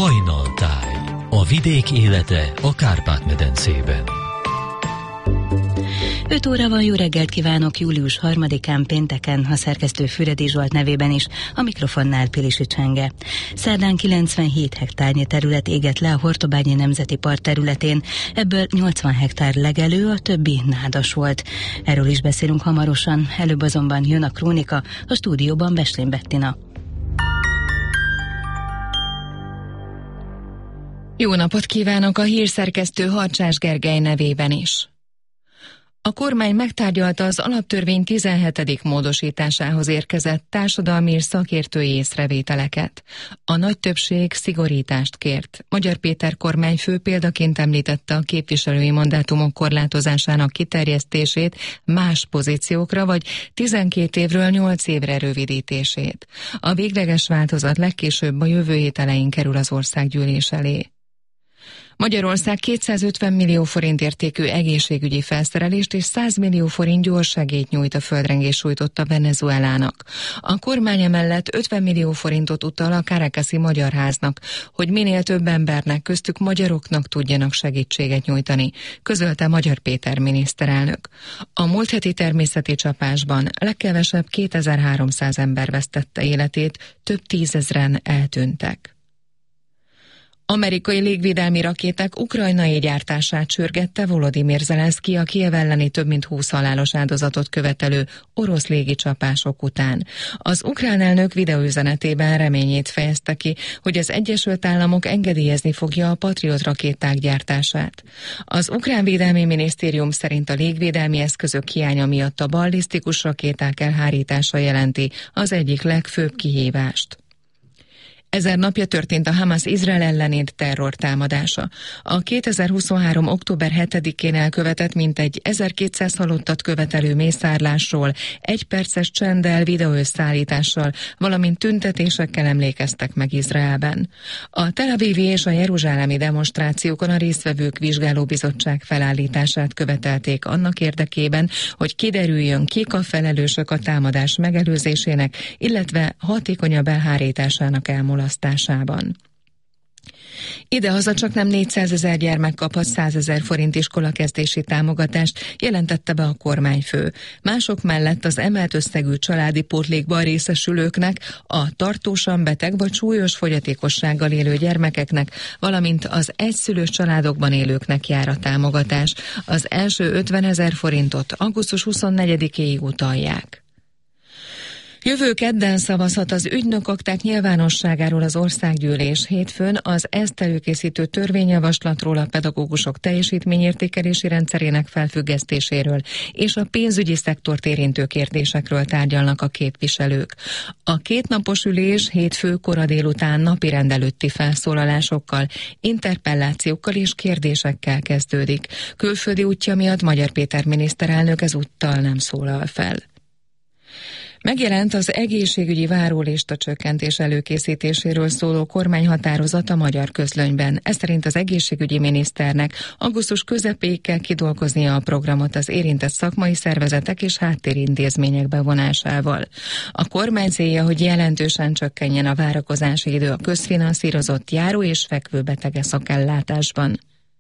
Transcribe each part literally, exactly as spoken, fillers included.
Hajnaltáj, a vidék élete a Kárpát-medencében. öt óra van, jó reggelt kívánok, július harmadikán pénteken, a szerkesztő Füredi Zsolt nevében is, a mikrofonnál Pilisi Csenge. Szerdán kilencvenhét hektárnyi terület égett le a Hortobágyi Nemzeti Park területén, ebből nyolcvan hektár legelő, a többi nádas volt. Erről is beszélünk hamarosan, előbb azonban jön a krónika, a stúdióban Beslén Bettina. Jó napot kívánok, a hírszerkesztő Harcsás Gergely nevében is. A kormány megtárgyalta az alaptörvény tizenhetedik módosításához érkezett társadalmi és szakértői észrevételeket. A nagy többség szigorítást kért. Magyar Péter kormányfő példaként említette a képviselői mandátumok korlátozásának kiterjesztését más pozíciókra, vagy tizenkét évről nyolc évre rövidítését. A végleges változat legkésőbb a jövő hét elején kerül az országgyűlés elé. Magyarország kétszázötven millió forint értékű egészségügyi felszerelést és száz millió forint gyors segélyt nyújt a földrengés sújtotta Venezuelának. A kormány emellett ötven millió forintot utal a Caracasi Magyar Háznak, hogy minél több embernek, köztük magyaroknak tudjanak segítséget nyújtani, közölte Magyar Péter miniszterelnök. A múlt heti természeti csapásban legkevesebb kétezer-háromszáz ember vesztette életét, több tízezren eltűntek. Amerikai légvédelmi rakéták ukrajnai gyártását sürgette Volodymyr Zelenszky a Kijev elleni több mint húsz halálos áldozatot követelő orosz légicsapások után. Az ukrán elnök videóüzenetében reményét fejezte ki, hogy az Egyesült Államok engedélyezni fogja a Patriot rakéták gyártását. Az ukrán védelmi minisztérium szerint a légvédelmi eszközök hiánya miatt a ballisztikus rakéták elhárítása jelenti az egyik legfőbb kihívást. Ezer napja történt a Hamas Izrael elleni terrortámadása. A kétezer-huszonhárom. október hetedikén elkövetett mintegy ezerkétszáz halottat követelő mészárlásról, egy perces csenddel, videóösszeállítással, valamint tüntetésekkel emlékeztek meg Izraelben. A Tel Avivi és a jeruzsálemi demonstrációkon a résztvevők vizsgálóbizottság felállítását követelték annak érdekében, hogy kiderüljön, kik a felelősök a támadás megelőzésének, illetve hatékonyabb elhárításának elmulasztásában. Idehaza csak nem négyszázezer gyermek kaphat százezer forint iskolakezdési támogatást, jelentette be a kormányfő. Mások mellett az emelt összegű családi pótlékban részesülőknek, a tartósan beteg vagy súlyos fogyatékossággal élő gyermekeknek, valamint az egyszülős családokban élőknek jár a támogatás. Az első ötvenezer forintot augusztus huszonnegyedikéig utalják. Jövő kedden szavazhat az ügynökakták nyilvánosságáról az országgyűlés. Hétfőn az ezt előkészítő törvényjavaslatról, a pedagógusok teljesítményértékelési rendszerének felfüggesztéséről és a pénzügyi szektort érintő kérdésekről tárgyalnak a képviselők. A kétnapos ülés hétfő kora délután napirend előtti felszólalásokkal, interpellációkkal és kérdésekkel kezdődik. Külföldi útja miatt Magyar Péter miniszterelnök ezúttal nem szólal fel. Megjelent az egészségügyi várólista csökkentés előkészítéséről szóló kormányhatározat a Magyar Közlönyben. Ez szerint az egészségügyi miniszternek augusztus közepéig kell kidolgoznia a programot az érintett szakmai szervezetek és háttérintézmények bevonásával. A kormány célja, hogy jelentősen csökkenjen a várakozási idő a közfinanszírozott járó- és fekvőbetege szakellátásban.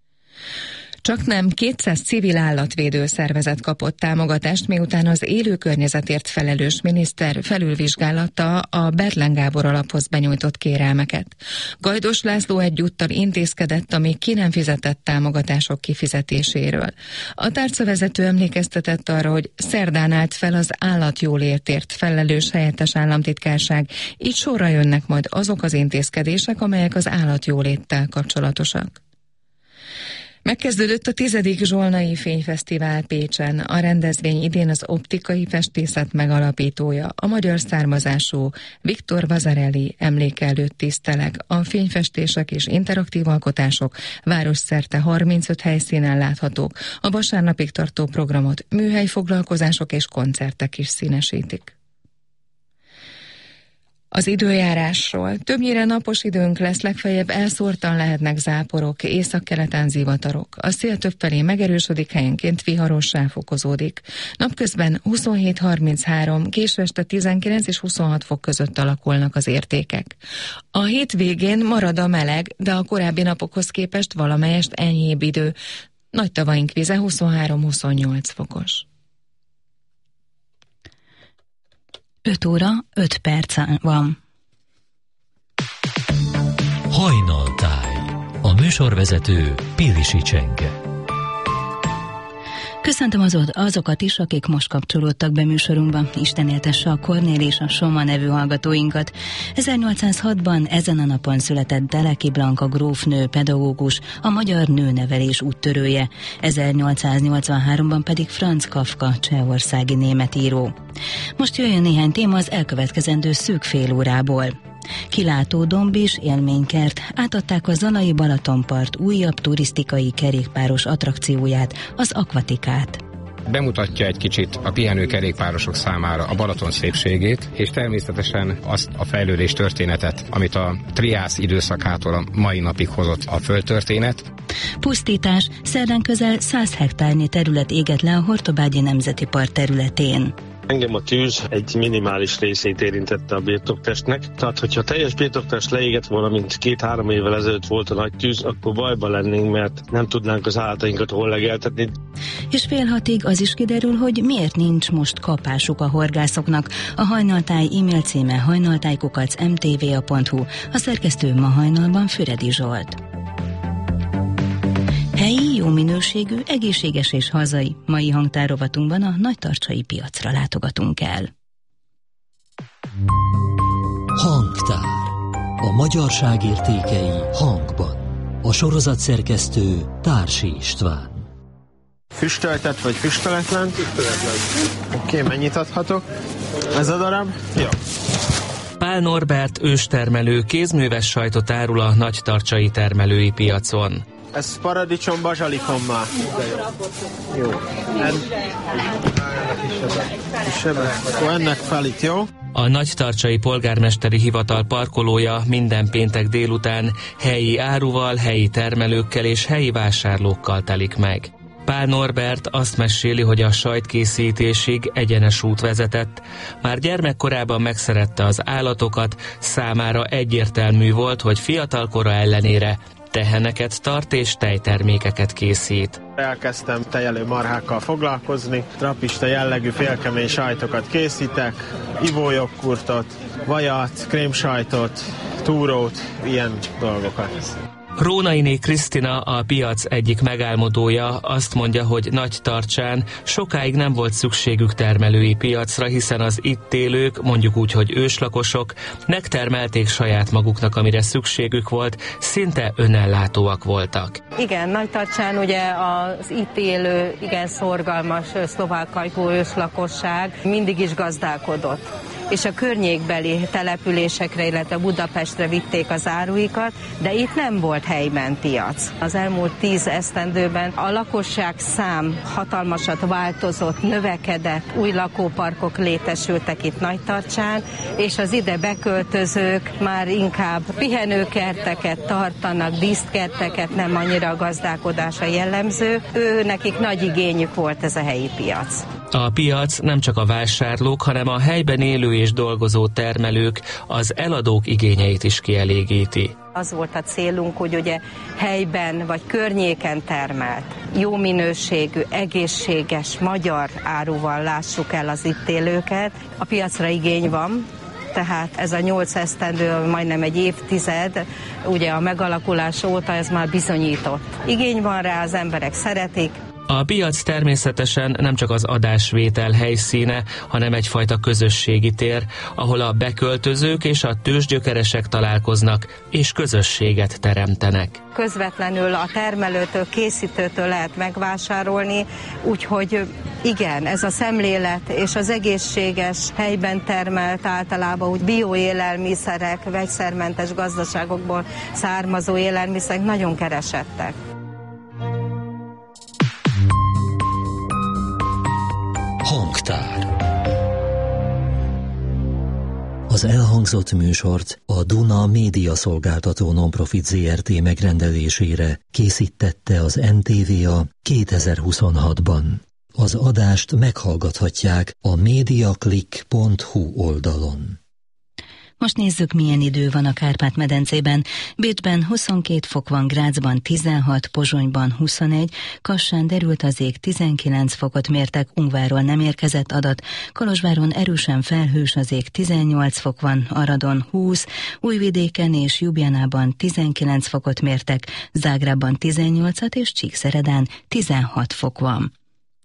Csaknem kétszáz civil állatvédő szervezet kapott támogatást, miután az élő környezetért felelős miniszter felülvizsgálatta a Berlen Gábor alaphoz benyújtott kérelmeket. Gajdos László egyúttal intézkedett a még ki nem fizetett támogatások kifizetéséről. A tárcavezető emlékeztetett arra, hogy szerdán állt fel az állatjólétért felelős helyettes államtitkárság, így sorra jönnek majd azok az intézkedések, amelyek az állatjóléttel kapcsolatosak. Megkezdődött a tizedik Zsolnai Fényfesztivál Pécsen. A rendezvény idén az optikai festészet megalapítója, a magyar származású Viktor Vasarely emléke előtt tiszteleg. A fényfestések és interaktív alkotások városszerte harmincöt helyszínen láthatók. A vasárnapig tartó programot műhelyfoglalkozások és koncertek is színesítik. Az időjárásról. Többnyire napos időnk lesz, legfeljebb elszórtan lehetnek záporok, északkeleten zivatarok. A szél többfelé megerősödik, helyenként viharossá fokozódik. Napközben huszonhét harminchárom, késő este tizenkilenc és huszonhat fok között alakulnak az értékek. A hétvégén marad a meleg, de a korábbi napokhoz képest valamelyest enyhébb idő. Nagy tavaink vize huszonhárom-huszonnyolc fokos. öt óra, öt perc van. Hajnaltáj. A műsorvezető Pilisi Csenge. Köszöntöm azot, azokat is, akik most kapcsolódtak be műsorunkba. Isten éltesse a Kornél és a Soma nevű hallgatóinkat. ezernyolcszázhatban ezen a napon született Deleki Blanka grófnő, pedagógus, a magyar nőnevelés úttörője. ezernyolcszáznyolcvanháromban pedig Franz Kafka, csehországi német író. Most jöjjön néhány téma az elkövetkezendő szűk fél órából. Kilátó-domb és élménykert, átadták a Zalai Balatonpart újabb turisztikai kerékpáros attrakcióját, az Akvatikát. Bemutatja egy kicsit a pihenő kerékpárosok számára a Balaton szépségét, és természetesen azt a fejlődés történetet, amit a triász időszakától a mai napig hozott a földtörténet. Pusztítás, szerdán közel száz hektárnyi terület égett le a Hortobágyi Nemzeti Park területén. Engem a tűz egy minimális részét érintette a birtoktestnek, tehát hogyha teljes birtoktest leégett volna, mint két-három évvel ezelőtt volt a nagy tűz, akkor bajban lennénk, mert nem tudnánk az állatainkat hol legeltetni. És fél hatig az is kiderül, hogy miért nincs most kapásuk a horgászoknak. A Hajnaltáj e-mail címe hajnaltáj kukac em té vé á pont hu, a szerkesztő ma hajnalban Füredi Zsolt. Helyi, jó minőségű, egészséges és hazai. Mai hangtárovatunkban a nagytarcsai piacra látogatunk el. Hangtár. A magyarság értékei hangban. A sorozat szerkesztő Társi István. Füstöltet vagy füstöletlen? Füstöletlen. Oké, okay, mennyit adhatok? Ez a darab? Jó. Pál Norbert őstermelő kézműves sajtot árul a nagytarcsai termelői piacon. Ez paradicsom bazsalikommal. Jó. En... Akkor ennek fel itt, jó? A nagytarcsai polgármesteri hivatal parkolója minden péntek délután helyi áruval, helyi termelőkkel és helyi vásárlókkal telik meg. Pál Norbert azt meséli, hogy a sajtkészítésig egyenes út vezetett. Már gyermekkorában megszerette az állatokat, számára egyértelmű volt, hogy fiatalkora ellenére teheneket tart és tejtermékeket készít. Elkezdtem tejelő marhákkal foglalkozni, trapista jellegű félkemény sajtokat készítek, ivójoghurtot, vajat, krémsajtot, túrót, ilyen dolgokat. Rónainé Krisztina, a piac egyik megálmodója, azt mondja, hogy Nagytarcsán sokáig nem volt szükségük termelői piacra, hiszen az itt élők, mondjuk úgy, hogy őslakosok, megtermelték saját maguknak, amire szükségük volt, szinte önellátóak voltak. Igen, Nagytarcsán ugye az itt élő, igen szorgalmas szlovákajkú őslakosság mindig is gazdálkodott, és a környékbeli településekre, illetve Budapestre vitték az áruikat, de itt nem volt helyben piac. Az elmúlt tíz esztendőben a lakosság szám hatalmasat változott, növekedett, új lakóparkok létesültek itt Nagytarcsán, és az ide beköltözők már inkább pihenőkerteket tartanak, díszkerteket, nem annyira a gazdálkodása jellemző. Ő nekik nagy igényük volt ez a helyi piac. A piac nem csak a vásárlók, hanem a helyben élő és dolgozó termelők, az eladók igényeit is kielégíti. Az volt a célunk, hogy ugye helyben vagy környéken termelt, jó minőségű, egészséges, magyar áruval lássuk el az itt élőket. A piacra igény van, tehát ez a nyolc esztendő, majdnem egy évtized, ugye a megalakulás óta ez már bizonyított. Igény van rá, az emberek szeretik. A piac természetesen nem csak az adásvétel helyszíne, hanem egyfajta közösségi tér, ahol a beköltözők és a tőzsgyökeresek találkoznak, és közösséget teremtenek. Közvetlenül a termelőtől, készítőtől lehet megvásárolni, úgyhogy igen, ez a szemlélet és az egészséges, helyben termelt, általában úgy bioélelmiszerek, vegyszermentes gazdaságokból származó élelmiszerek nagyon keresettek. Hangtár. Az Az elhangzott műsort a Duna Média Szolgáltató Nonprofit zé er té megrendelésére készítette az en té vé á kétezer-huszonhatban. Az adást meghallgathatják a mediaclick pont hu oldalon. Most nézzük, milyen idő van a Kárpát-medencében. Bécsben huszonkét fok van, Grazban tizenhat, Pozsonyban huszonegy, Kassán derült az ég, tizenkilenc fokot mértek, Ungvárról nem érkezett adat, Kolozsváron erősen felhős az ég, tizennyolc fok van, Aradon húsz, Újvidéken és Ljubljanában tizenkilenc fokot mértek, Zágrábban tizennyolcat és Csíkszeredán tizenhat fok van.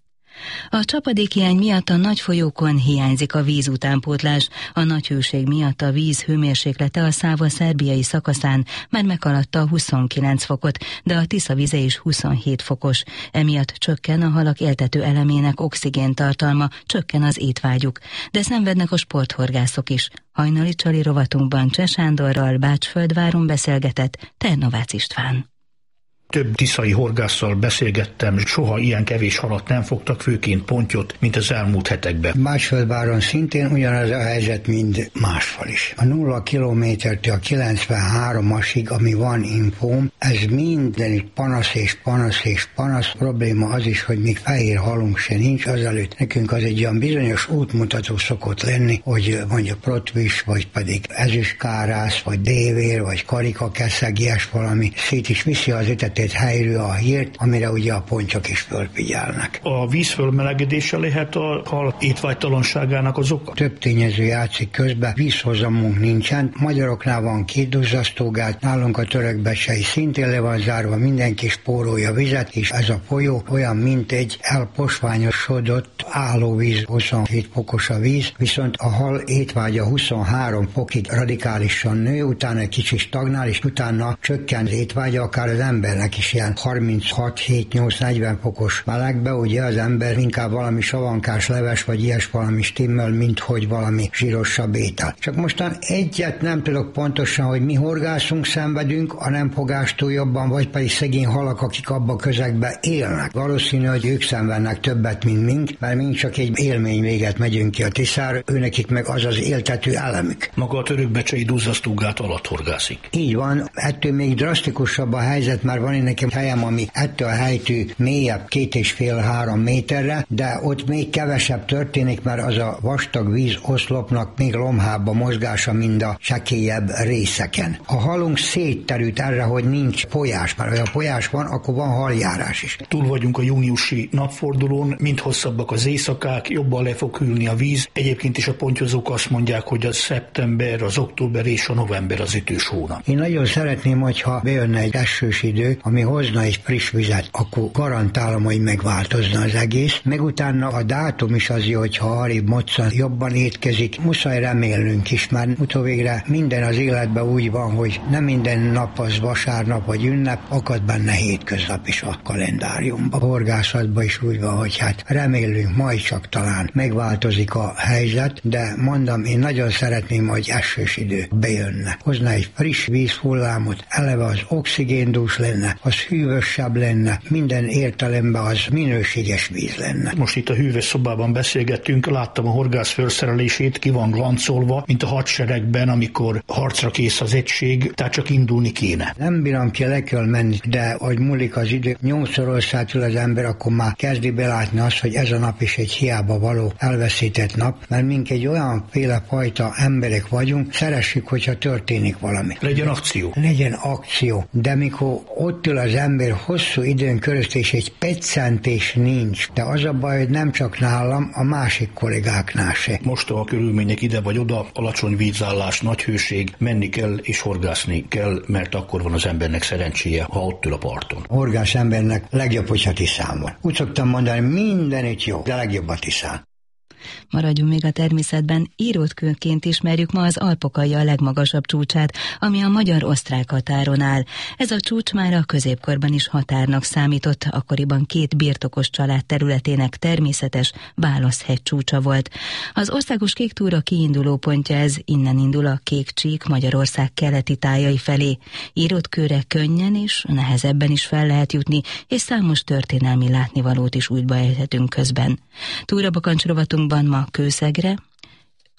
A csapadékhiány miatt a nagy folyókon hiányzik a víz utánpótlás. A nagy hőség miatt a víz hőmérséklete a Száva szerbiai szakaszán már meghaladta a huszonkilenc fokot, de a Tisza vize is huszonhét fokos. Emiatt csökken a halak éltető elemének oxigéntartalma, csökken az étvágyuk. De szenvednek a sporthorgászok is. Hajnali Csali rovatunkban Cseh Sándorral Bácsföldváron beszélgetett Ternovácz István. Több tiszai horgásszal beszélgettem, soha ilyen kevés halat nem fogtak, főként pontyot, mint az elmúlt hetekben. Bácsföldváron szintén ugyanaz a helyzet, mint máshol is. A nulla kilométertől a kilencvenháromasig, ami van infóm, ez mindenütt panasz és panasz és panasz. Probléma az is, hogy még fehér halunk se nincs, azelőtt nekünk az egy olyan bizonyos útmutató szokott lenni, hogy mondjuk protvis, vagy pedig ezüstkárász, vagy dévér, vagy karikakeszeg, ilyes valami, szét is viszi az ütet egy helyről a hírt, amire ugye a pontyok is fölfigyelnek. A víz fölmelegedése lehet a hal étvágytalanságának az oka? Több tényező játszik közben, vízhozamunk nincsen. Magyaroknál van két duzzasztógát, nálunk a Törökbecsei szintén le van zárva, mindenki spórolja vizet, és ez a folyó olyan, mint egy elposványosodott állóvíz, huszonhét fokos a víz, viszont a hal étvágya huszonhárom fokig radikálisan nő, utána egy kicsit stagnál, és utána csökken az étvágya, akár az embernek is ilyen harminchat, hét, nyolc, negyven fokos melegbe, ugye az ember inkább valami savankás leves, vagy ilyes valami stimmel, mint hogy valami zsírosabb étel. Csak mostan egyet nem tudok pontosan, hogy mi horgászunk szenvedünk a nem fogástól jobban, vagy pedig szegény halak, akik abba a közegben élnek. Valószínű, hogy ők szenvednek többet, mint mink, mert mink csak egy élmény véget megyünk ki a Tiszára, őnekik meg az az éltető elemük. Maga a Törökbecsei duzzasztógát alatt horgászik. Így van, ettől még drasztikusabb a helyzet, már van nekem helyem, ami ettől a helytől mélyebb, két és fél-három méterre, de ott még kevesebb történik, mert az a vastag víz oszlopnak még lomhább a mozgása, mind a sekélyebb részeken. A halunk szétterült erre, hogy nincs folyás, mert ha folyás van, akkor van haljárás is. Túl vagyunk a júniusi napfordulón, mind hosszabbak az éjszakák, jobban le fog hűlni a víz. Egyébként is a pontyozók azt mondják, hogy a szeptember, az október és a november az ütős hónap. Én nagyon szeretném, hogyha bejönne egy esős idő, ami hozna egy friss vizet, akkor garantálom, hogy megváltozna az egész. Meg utána a dátum is az jó, hogyha arrébb moccan jobban étkezik. Muszáj remélnünk is, mert utóvégre minden az életben úgy van, hogy nem minden nap az vasárnap vagy ünnep, akad benne hétköznap is a kalendáriumban. A horgászatban is úgy van, hogy hát remélünk, majd csak talán megváltozik a helyzet, de mondom, én nagyon szeretném, hogy esős idő bejönne. Hozna egy friss vízhullámot, eleve az oxigéndús lenne, az hűvösebb lenne, minden értelemben az minőséges víz lenne. Most itt a hűvös szobában beszélgettünk, láttam a horgász felszerelését, ki van glancolva, mint a hadseregben, amikor harcra kész az egység, tehát csak indulni kéne. Nem bírom ki, le kell menni, de ahogy múlik az idő, nyolcszor orszátul az ember, akkor már kezdi belátni azt, hogy ez a nap is egy hiába való elveszített nap, mert mink egy olyan féle fajta emberek vagyunk, szeressük, hogyha történik valami. Legyen akció. Legyen akció, de mikor ott ül az ember hosszú időn keresztül, és egy peccentés nincs, de az a baj, hogy nem csak nálam, a másik kollégáknál se. Most a körülmények ide vagy oda, alacsony vízállás, nagy hőség, menni kell és horgászni kell, mert akkor van az embernek szerencséje, ha ott ül a parton. A horgász embernek legjobb, hogyha Tiszán van. Úgy szoktam mondani, mindenütt jó, de legjobb a Tiszán. Maradjunk még a természetben, írótkőként ismerjük ma az Alpokalja a legmagasabb csúcsát, ami a magyar-osztrák határon áll. Ez a csúcs már a középkorban is határnak számított, akkoriban két birtokos család területének természetes válaszhegy csúcsa volt. Az országos kék túra kiinduló pontja ez, innen indul a Kék Csík Magyarország keleti tájai felé. Írótkőre könnyen és nehezebben is fel lehet jutni, és számos történelmi látnivalót is útba ejthetünk közben. Túrabakancs rovatunkban ma Kőszegre,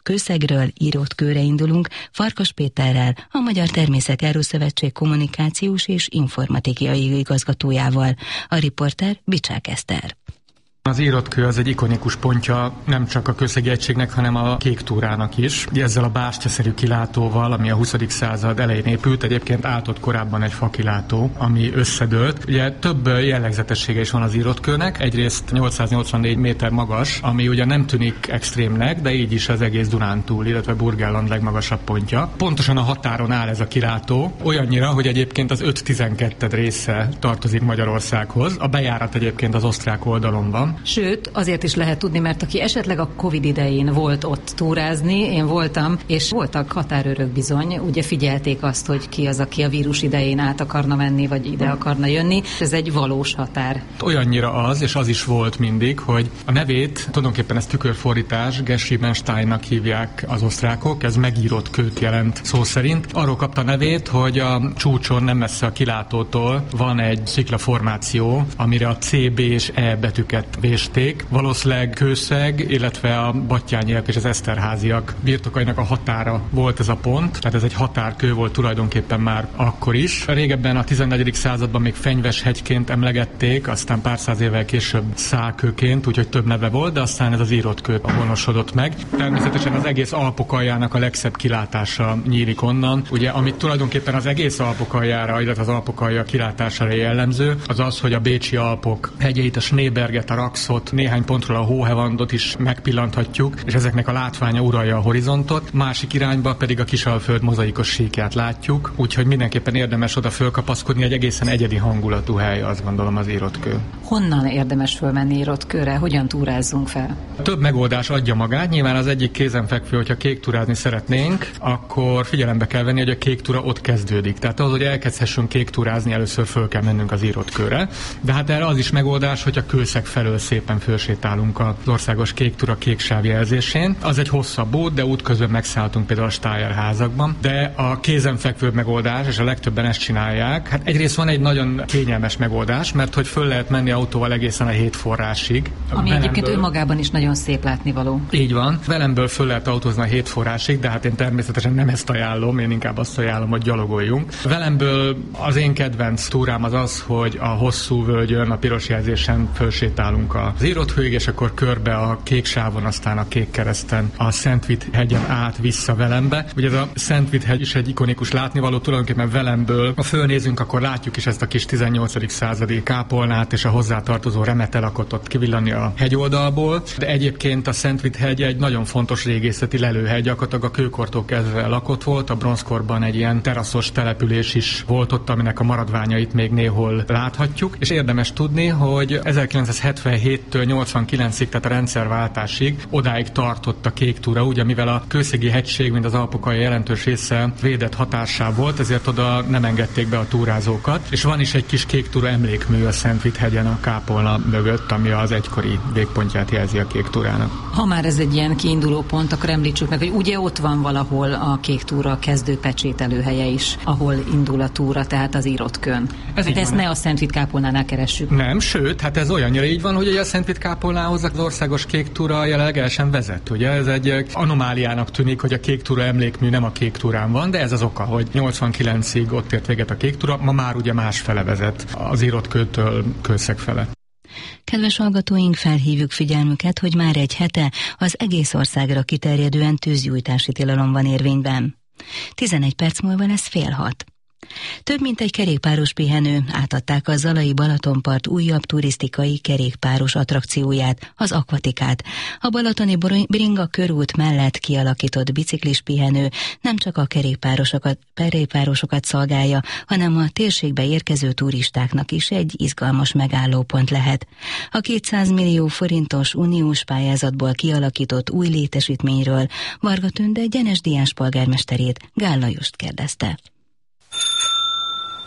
Kőszegről írott kőre indulunk Farkas Péterrel, a Magyar Természetjáró Szövetség kommunikációs és informatikai igazgatójával. A riporter Bicsák Eszter. Az írott kő az egy ikonikus pontja nem csak a Kőszegi egységnek, hanem a Kék túrának is. Ezzel a bástyaszerű kilátóval, ami a huszadik század elején épült, egyébként állt ott korábban egy fakilátó, ami összedőlt. Ugye több jellegzetessége is van az írott kőnek. Egyrészt nyolcszáznyolcvannégy méter magas, ami ugye nem tűnik extrémnek, de így is az egész Dunántúl, illetve Burgenland legmagasabb pontja. Pontosan a határon áll ez a kilátó, olyannyira, hogy egyébként az öt tizenkettő része tartozik Magyarországhoz. A bejárat egyébként az osztrák oldalon van. Sőt, azért is lehet tudni, mert aki esetleg a Covid idején volt ott túrázni, én voltam, és voltak határőrök bizony, ugye figyelték azt, hogy ki az, aki a vírus idején át akarna menni, vagy ide akarna jönni. Ez egy valós határ. Olyannyira az, és az is volt mindig, hogy a nevét, tulajdonképpen ez tükörfordítás, Geschriebensteinnak hívják az osztrákok, ez megírott kőt jelent szó szerint. Arról kapta nevét, hogy a csúcson nem messze a kilátótól van egy sziklaformáció, amire a C, B és E betűket vésték. Valószínűleg Kőszeg, illetve a Battyányiak és az Eszterháziak birtokainak a határa volt ez a pont, tehát ez egy határkő volt tulajdonképpen már akkor is. Régebben a tizennegyedik században még Fenyveshegyként emlegették, aztán pár száz évvel később Szálkőként, úgyhogy több neve volt, de aztán ez az írott kő honosodott meg. Természetesen az egész Alpok aljának a legszebb kilátása nyílik onnan. Ugye, amit tulajdonképpen az egész Alpok aljára, illetve az Alpok alja kilátására jellemző, az az, hogy a Bécsi Alpok hegyeit, a Schneeberget, a Raxot, néhány pontról a Hóhevandot is megpillanthatjuk, és ezeknek a látványa uralja a horizontot. Másik irányba pedig a Kisalföld mozaikos síkját látjuk, úgyhogy mindenképpen érdemes oda fölkapaszkodni, egy egészen egyedi hangulatú hely, azt gondolom, az írott kő. Honnan érdemes fölmenni írott kőre? Hogyan túrázzunk fel? Több megoldás adja magát. Nyilván az egyik kézenfekvő, hogyha kék túrázni szeretnénk, akkor figyelembe kell venni, hogy a kék túra ott kezdődik. Tehát ahhoz, hogy elkezdhessünk kék túrázni, először föl kell mennünk az írott kőre. De hát erre az is megoldás, hogy a Kőszeg felől szépen fölsétálunk az országos kék túra kék sáv jelzésén. Az egy hosszabb út, de útközben megszálltunk például a Stájer házakban. De a kézenfekvőbb megoldás, és a legtöbben ezt csinálják. Hát egyrészt van egy nagyon kényelmes megoldás, mert hogy föl lehet menni autóval egészen a Hétforrásig. Ami Velemből... egyébként önmagában is nagyon szép látnivaló. Így van. Velemből föl lehet autózni a Hétforrásig, de hát én természetesen nem ezt ajánlom, én inkább azt ajánlom, hogy gyalogoljunk. Velemből az én kedvenc túrám az az, hogy a hosszú völgyön, a piros jelzésen fölsétálunk az írott hőig, és akkor körbe a kék sávon, aztán a kék kereszten a Szentvitt hegyen át vissza Velembe. Ugye ez a Szentvitt hegy is egy ikonikus látnivaló, tulajdonképpen Velemből, ha fölnézünk, akkor látjuk is ezt a kis tizennyolcadik századi kápolnát és a hozzátartozó remetelakot ott kivillanni a hegyoldalból, de egyébként a Szentvitt hegy egy nagyon fontos régészeti lelőhegy, gyakorlatilag a kőkortól kezdve lakott volt, a bronzkorban egy ilyen teraszos település is volt ott, aminek a maradványait még néhol láthatjuk, és érdemes tudni, hogy ezerkilencszázhetvenhéttől nyolcvankilencig, tehát a rendszerváltásig odáig tartott a kék túra, ugye mivel a Kőszegi hegység, mint az Alpok alja jelentős része védett hatássá volt, ezért oda nem engedték be a túrázókat, és van is egy kis kék túra emlékmű a Szentvitt hegyen a kápolna mögött, ami az egykori végpontját jelzi a kék túrának. Ha már ez egy ilyen kiinduló pont, akkor említsük meg, hogy ugye ott van valahol a kék túra kezdő pecsételőhelye is, ahol indul a túra, tehát az írott kőn. Ez hát ezt ne a Szentvitt kápolnánál keressük. Nem, sőt, hát ez olyannyira így van, hogy a Szentvitt kápolnához az országos kék túra jelenleg el sem vezet. Ugye ez egy anomáliának tűnik, hogy a kék túra emlékmű nem a kék túrán van, de ez az oka, hogy nyolcvankilencig ott ért véget a kék túra, ma már ugye más fele vezet, az írott kőtől Kőszeg fele. Kedves hallgatóink, felhívjuk figyelmüket, hogy már egy hete az egész országra kiterjedően tűzgyújtási tilalom van érvényben. tizenegy perc múlva lesz fél hat. Több mint egy kerékpáros pihenő, átadták a Zalai Balatonpart újabb turisztikai kerékpáros attrakcióját, az Akvatikát. A balatoni Bringa körút mellett kialakított biciklis pihenő nem csak a kerékpárosokat, kerékpárosokat szolgálja, hanem a térségbe érkező turistáknak is egy izgalmas megállópont lehet. A kétszáz millió forintos uniós pályázatból kialakított új létesítményről Varga Tünde Gyenes Diás polgármesterét, Gál Lajost kérdezte.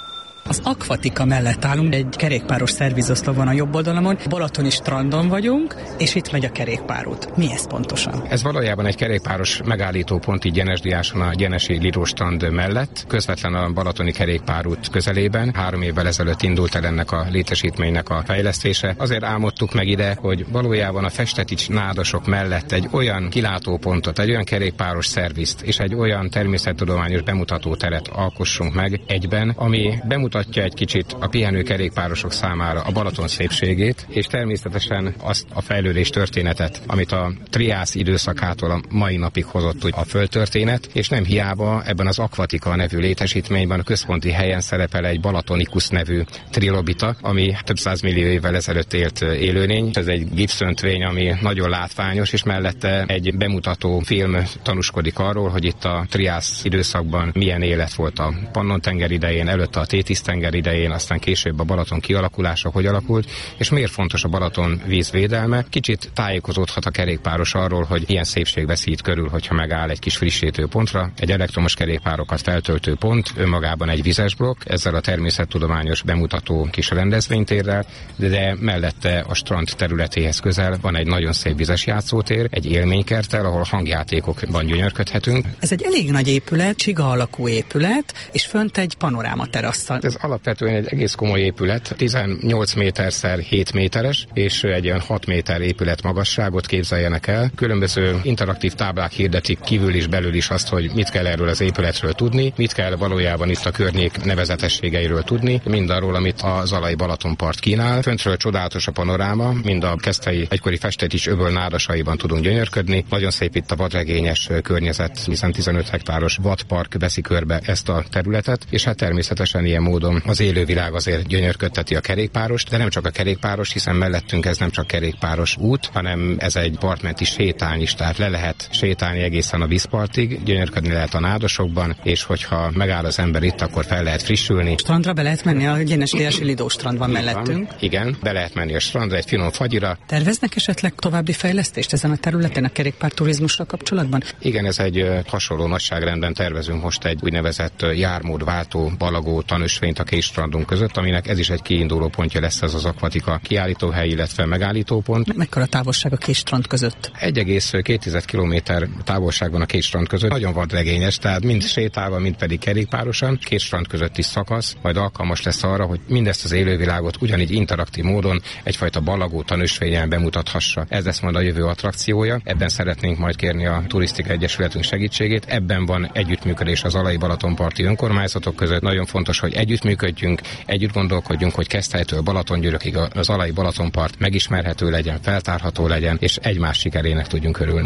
Az Aquatica mellett állunk, egy kerékpáros szervizoszlop van a jobb oldalamon, Balatoni strandon vagyunk, és itt megy a kerékpárút. Mi ez pontosan? Ez valójában egy kerékpáros megállítópont itt Gyenesdiáson, a Gyenesi Liróstrand mellett, közvetlen a Balatoni kerékpárút közelében. Három évvel ezelőtt indult el ennek a létesítménynek a fejlesztése. Azért álmodtuk meg ide, hogy valójában a Festetics nádasok mellett egy olyan kilátópontot, egy olyan kerékpáros szervizt és egy olyan természettudományos bemutató teret alkossunk meg egyben, ami bemutatja egy kicsit a pihenő kerékpárosok számára a Balaton szépségét, és természetesen azt a fejlődés történetet, amit a triász időszakától a mai napig hozott a földtörténet, és nem hiába ebben az Aquatica nevű létesítményben a központi helyen szerepel egy Balatonicus nevű trilobita, ami több százmillió évvel ezelőtt élt élőlény. Ez egy gipszöntvény, ami nagyon látványos, és mellette egy bemutató film tanúskodik arról, hogy itt a triász időszakban milyen élet volt a Pannon-tenger idején, előtte a Tétisz-tenger idején, aztán később a Balaton kialakulása hogy alakult, és miért fontos a Balaton vízvédelme. Kicsit tájékozódhat a kerékpáros arról, hogy ilyen szépség veszi itt körül, hogyha megáll egy kis frissítő pontra. Egy elektromos kerékpárokat feltöltő pont, önmagában egy vizes blokk, ezzel a természettudományos bemutató kis rendezvénytérrel, de mellette a strand területéhez közel van egy nagyon szép vizes játszótér, egy élménykerttel, ahol hangjátékokban gyönyörködhetünk. Ez egy elég nagy épület, csiga alakú épület, és fönt egy panoráma terasszal. Ez alapvetően egy egész komoly épület, tizennyolc méterszer hét méteres, és egy olyan hat méter épület magasságot képzeljenek el. Különböző interaktív táblák hirdetik kívül is, belül is azt, hogy mit kell erről az épületről tudni, mit kell valójában itt a környék nevezetességeiről tudni, mindarról, amit a Zalai Balatonpart kínál. Föntről csodálatos a panoráma, mind a keszthelyi egykori Festetics öböl nádasaiban tudunk gyönyörködni. Nagyon szép itt a vadregényes környezet, hiszen tizenöt hektáros vadpark veszi körbe ezt a területet, és hát természetesen ilyen módon az élővilág azért gyönyörködteti a kerékpárost, de nem csak a kerékpáros, hiszen mellettünk ez nem csak kerékpáros út, hanem ez egy partmenti sétány is, tehát le lehet sétálni egészen a vízpartig, gyönyörködni lehet a nádasokban, és hogyha megáll az ember itt, akkor fel lehet frissülni. Strandra be lehet menni, a Gyenesdiási Lidóstrand van mellettünk. Igen, be lehet menni a strandra, egy finom fagyira. Terveznek esetleg további fejlesztést ezen a területen a kerékpárturizmussal kapcsolatban? Igen, ez egy hasonló nagyságrendben tervezünk most egy úgynevezett jármódváltó balagó tanösvényt a két strandunk között, aminek ez is egy kiinduló pontja lesz, ez az Aquatica kiállítóhely, illetve megállítópont. Mekkora távolság a két strand között? egy egész két kilométer távolság van a két strand között. Nagyon vadregényes, tehát mind sétálva, mind pedig kerékpárosan. Két strand közötti szakasz majd alkalmas lesz arra, hogy mindezt az élővilágot ugyanígy interaktív módon egyfajta balagó tanösvényen bemutathassa. Ez lesz majd a jövő attrakciója. Ebben szeretnénk majd kérni a Turisztika Egyesületünk segítségét. Ebben van együttműködés az Zalai Balatonparti önkormányzatok között. Nagyon fontos, hogy együttműködjünk, együtt gondolkodjunk, hogy Keszthelytől Balatongyörökig az Zalai Balatonpart megismerhető legyen, feltárható legyen, és egymás sikerének tudjunk örülni.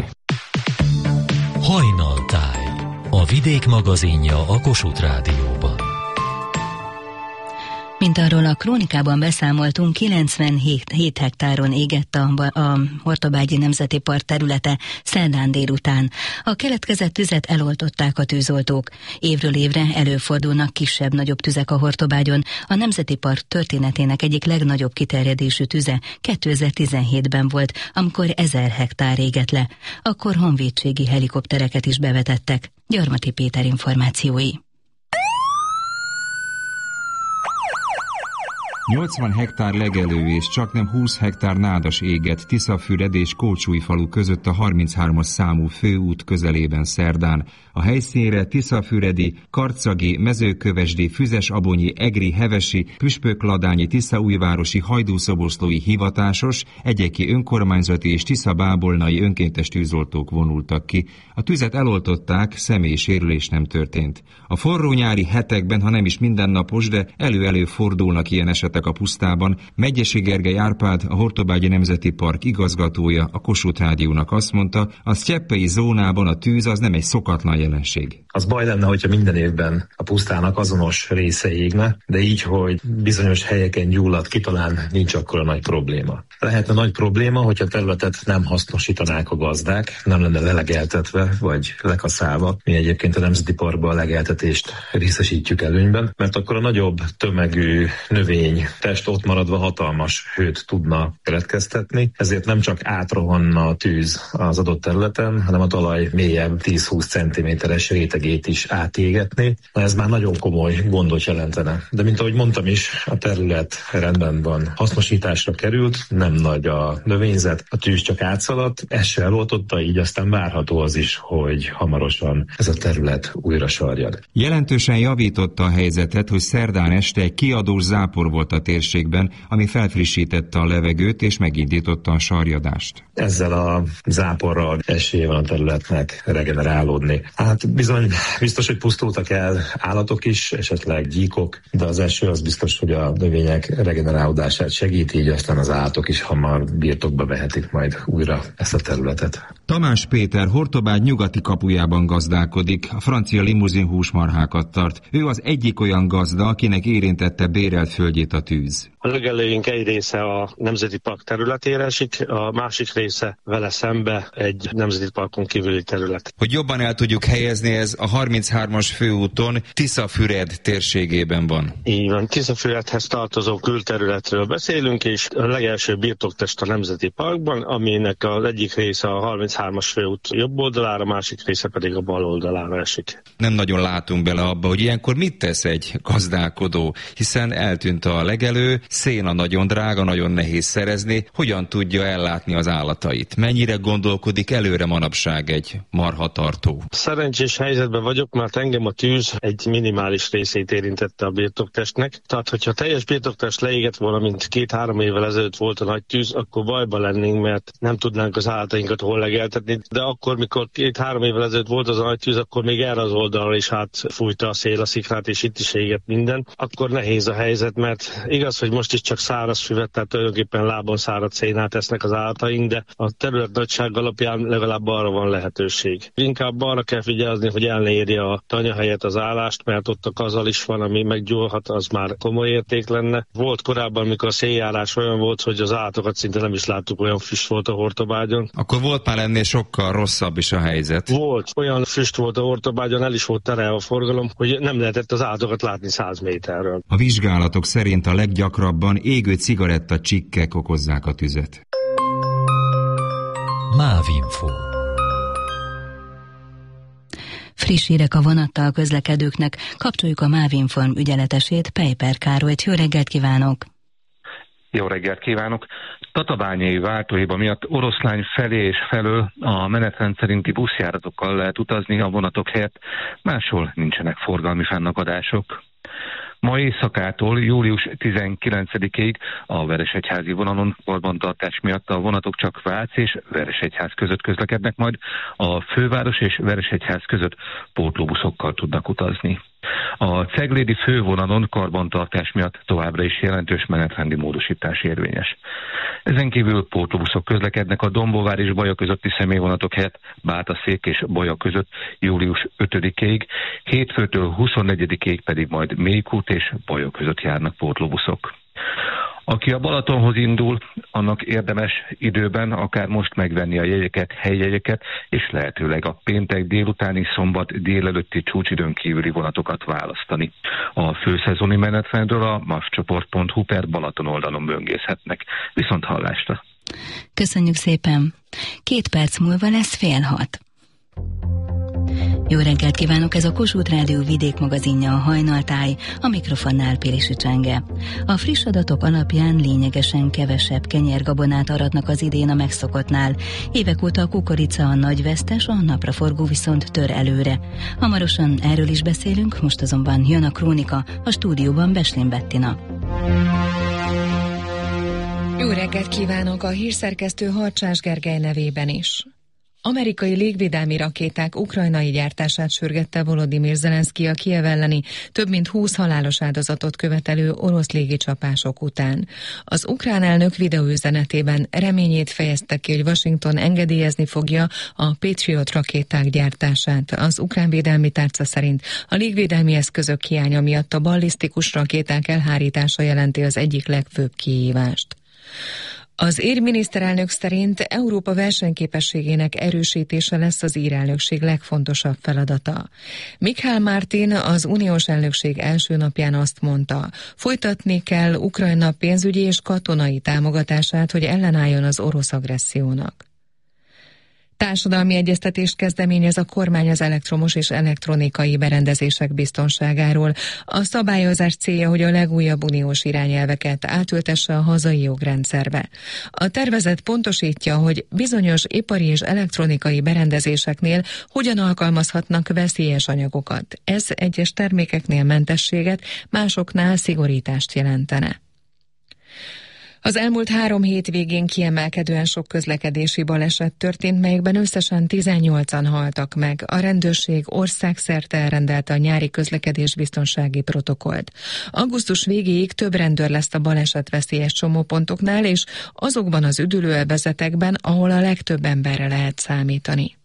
Hajnaltáj, a Vidék magazinja a Kossuth Rádióban. Mint arról a krónikában beszámoltunk, kilencvenhét hektáron égett a, a Hortobágyi Nemzeti Park területe szerdán délután. A keletkezett tüzet eloltották a tűzoltók. Évről évre előfordulnak kisebb-nagyobb tüzek a Hortobágyon. A Nemzeti Park történetének egyik legnagyobb kiterjedésű tüze kétezer-tizenhétben volt, amikor ezer hektár égett le. Akkor honvédségi helikoptereket is bevetettek. Gyarmati Péter információi. nyolcvan hektár legelő és csaknem húsz hektár nádas égett Tiszafüred és Kócsújfalu között a harmincháromas számú főút közelében szerdán. A helyszínre Tiszafüredi, Karcagi, Mezőkövesdi, Füzesabonyi, Egri, Hevesi, Püspökladányi, Tiszaújvárosi, Hajdúszoboszlói hivatásos, egyeki önkormányzati és tiszabábolnai önkéntes tűzoltók vonultak ki. A tüzet eloltották, személyi sérülés nem történt. A forró nyári hetekben, ha nem is mindennapos, de elő-elő fordulnak ilyen esetek a pusztában. Medgyessy Gergely Árpád, a Hortobágyi Nemzeti Park igazgatója a Kossuth Rádiónak azt mondta, a sztyeppei zónában a tűz az nem egy szokatlan jelenség. Az baj lenne, hogyha minden évben a pusztának azonos része égne, de így, hogy bizonyos helyeken gyullad ki, talán nincs akkora nagy probléma. Lehetne nagy probléma, hogyha a területet nem hasznosítanák a gazdák, nem lenne lelegeltetve vagy lekaszálva. Mi egyébként a Nemzeti Parkban a legeltetést részesítjük előnyben, mert akkor a nagyobb tömegű növény test ott maradva hatalmas hőt tudna keletkeztetni, ezért nem csak átrohanna a tűz az adott területen, hanem a talaj mélyebb tíz-húsz centiméteres rétegét is átégetni. Ez már nagyon komoly gondot jelentene. De mint ahogy mondtam is, a terület rendben van. Hasznosításra került, nem nagy a növényzet, a tűz csak átszaladt, ez se eloltotta, így aztán várható az is, hogy hamarosan ez a terület újra sarjad. Jelentősen javította a helyzetet, hogy szerdán este egy kiadós zápor volt a térségben, ami felfrissítette a levegőt és megindította a sarjadást. Ezzel a záporral esélye van a területnek regenerálódni. Hát bizony, biztos, hogy pusztultak el állatok is, esetleg gyíkok, de az eső az biztos, hogy a növények regenerálódását segíti, így aztán az állatok is hamar birtokba vehetik majd újra ezt a területet. Tamás Péter Hortobágy nyugati kapujában gazdálkodik, a francia limuzin húsmarhákat tart. Ő az egyik olyan gazda, akinek érintette bérelt földjét a tűz. A legelőink egy része a Nemzeti Park területére esik, a másik része vele szembe egy Nemzeti Parkon kívüli terület. Hogy jobban el tudjuk helyezni, ez a harminchármas főúton Tiszafüred térségében van. Így van, Tiszafüredhez tartozó külterületről beszélünk, és a legelső birtoktest a Nemzeti Parkban, aminek az egyik része a harminchármas főút jobb oldalára, a másik része pedig a bal oldalára esik. Nem nagyon látunk bele abba, hogy ilyenkor mit tesz egy gazdálkodó, hiszen eltűnt a legelő, széna nagyon drága, nagyon nehéz szerezni, hogyan tudja ellátni az állatait? Mennyire gondolkodik előre manapság egy marhatartó? Szerencsés helyzetben vagyok, mert engem a tűz egy minimális részét érintette a birtoktestnek. Tehát, hogyha teljes birtoktest leégett volna, mint két-három évvel ezelőtt volt a nagy tűz, akkor bajba lennénk, mert nem tudnánk az állatainkat hol legeltetni. De akkor, mikor két-három évvel ezelőtt volt az a nagy tűz, akkor még erre az oldalra is átfújta a szél a szikrát, és itt is égett minden. Akkor nehéz a helyzet, mert igaz, hogy most is csak száraz füvet, tehát tulajdonképpen lábon száradt szénát esznek az állataink, de a terület nagyság alapján legalább arra van lehetőség. Inkább arra kell figyelni, hogy el ne érje a tanyahelyet, az állást, mert ott a kazal is van, ami meggyúlhat, az már komoly érték lenne. Volt korábban, amikor a széljárás olyan volt, hogy az állatokat szinte nem is láttuk, olyan füst volt a Hortobágyon. Akkor volt már ennél sokkal rosszabb is a helyzet. Volt. Olyan füst volt a Hortobágyon, el is volt terelve a forgalom, hogy nem lehetett az állatokat látni száz méterről. A vizsgálatok szerint a leggyakrabban égő cigaretta csikkek okozzák a tüzet. Mávinfo. Friss hírek a vonattal közlekedőknek. Kapcsoljuk a Mávinform ügyeletesét, Pejper Károlyt. Jó reggelt kívánok! Jó reggelt kívánok! Tatabányai váltóhiba miatt Oroszlány felé és felől a menetrend szerinti buszjáratokkal lehet utazni a vonatok helyett, máshol nincsenek forgalmi fennakadások. Ma éjszakától július tizenkilencedikéig a Veresegyházi vonalon karbantartás miatt a vonatok csak Vác és Veresegyház között közlekednek, majd a főváros és Veresegyház között pótlóbuszokkal tudnak utazni. A ceglédi fővonalon karbantartás miatt továbbra is jelentős menetrendi módosítás érvényes. Ezen kívül pótlóbuszok közlekednek a Dombóvár és Baja közötti személyvonatok helyett Bátaszék és Baja között július ötödikéig, hétfőtől huszonnegyedikéig pedig majd Mélykút és Baja között járnak pótlóbuszok. Aki a Balatonhoz indul, annak érdemes időben akár most megvenni a jegyeket, helyjegyeket, és lehetőleg a péntek délutáni, szombat délelőtti csúcsidőn kívüli vonatokat választani. A főszezoni menetrendről a mavcsoport pont hu per Balaton oldalon böngészhetnek. Viszont hallásra! Köszönjük szépen! Két perc múlva lesz fél hat. Jó reggelt kívánok, ez a Kossuth Rádió vidékmagazinja, a Hajnaltáj, a mikrofonnál Pilisi Csenge. A friss adatok alapján lényegesen kevesebb kenyérgabonát aratnak az idén a megszokottnál. Évek óta a kukorica a nagy vesztes, a napraforgó viszont tör előre. Hamarosan erről is beszélünk, most azonban jön a krónika, a stúdióban Beslin Bettina. Jó reggelt kívánok, a hírszerkesztő Harcsás Gergely nevében is. Amerikai légvédelmi rakéták ukrajnai gyártását sürgette Volodymyr Zelenszky a Kijev elleni több mint húsz halálos áldozatot követelő orosz légicsapások után. Az ukrán elnök videóüzenetében reményét fejezte ki, hogy Washington engedélyezni fogja a Patriot rakéták gyártását. Az ukrán védelmi tárca szerint a légvédelmi eszközök hiánya miatt a ballisztikus rakéták elhárítása jelenti az egyik legfőbb kihívást. Az ír miniszterelnök szerint Európa versenyképességének erősítése lesz az ír elnökség legfontosabb feladata. Michael Martin az uniós elnökség első napján azt mondta, folytatni kell Ukrajna pénzügyi és katonai támogatását, hogy ellenálljon az orosz agressziónak. Társadalmi egyeztetést kezdeményez a kormány az elektromos és elektronikai berendezések biztonságáról. A szabályozás célja, hogy a legújabb uniós irányelveket átültesse a hazai jogrendszerbe. A tervezet pontosítja, hogy bizonyos ipari és elektronikai berendezéseknél hogyan alkalmazhatnak veszélyes anyagokat. Ez egyes termékeknél mentességet, másoknál szigorítást jelentene. Az elmúlt három hétvégén kiemelkedően sok közlekedési baleset történt, melyekben összesen tizennyolcan haltak meg. A rendőrség országszerte elrendelte a nyári közlekedésbiztonsági protokollt. Augusztus végéig több rendőr lesz a balesetveszélyes csomópontoknál és azokban az üdülőövezetekben, ahol a legtöbb emberre lehet számítani.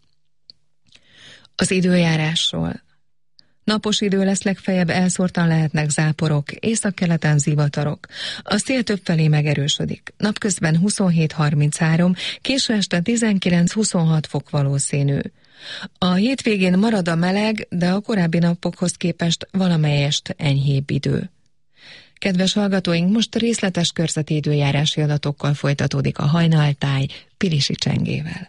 Az időjárásról. Napos idő lesz, legfeljebb elszórtan lehetnek záporok, északkeleten zivatarok. A szél többfelé megerősödik. Napközben huszonhét harminchárom, késő este tizenkilenc-huszonhat fok valószínű. A hétvégén marad a meleg, de a korábbi napokhoz képest valamelyest enyhébb idő. Kedves hallgatóink, most részletes körzeti időjárási adatokkal folytatódik a hajnaltáj Pilisi Csengével.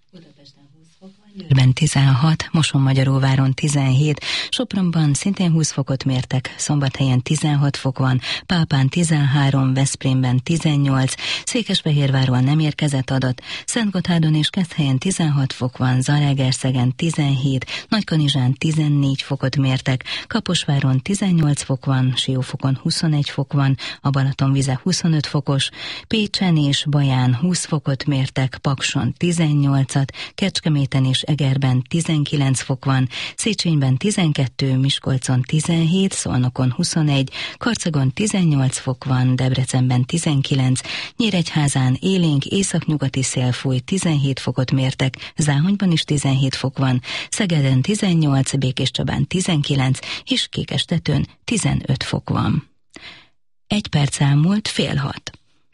Győrben tizenhat, Mosonmagyaróváron tizenhét, Sopronban szintén húsz fokot mértek, Szombathelyen tizenhat fok van, Pápán tizenhárom, Veszprémben tizennyolc, Székesfehérváron nem érkezett adat, Szentgotthárdon és Keszthelyen tizenhat fok van, Zalaegerszegen tizenhét, Nagykanizsán tizennégy fokot mértek, Kaposváron tizennyolc fok van, Siófokon huszonegy fok van, a Balatonvize huszonöt fokos, Pécsen és Baján húsz fokot mértek, Pakson tizennyolcat, Kecskeméten és Egerben tizenkilenc fok van, Széchenyben tizenkettő, Miskolcon tizenhét, Szolnokon huszonegy, Karcagon tizennyolc fok van, Debrecenben tizenkilenc, Nyíregyházán élénk északnyugati szél fúj, tizenhét fokot mértek, Záhonyban is tizenhét fok van, Szegeden tizennyolc, Békéscsabán tizenkilenc és Kékestetőn tizenöt fok van. Egy perc elmúlt fél hat.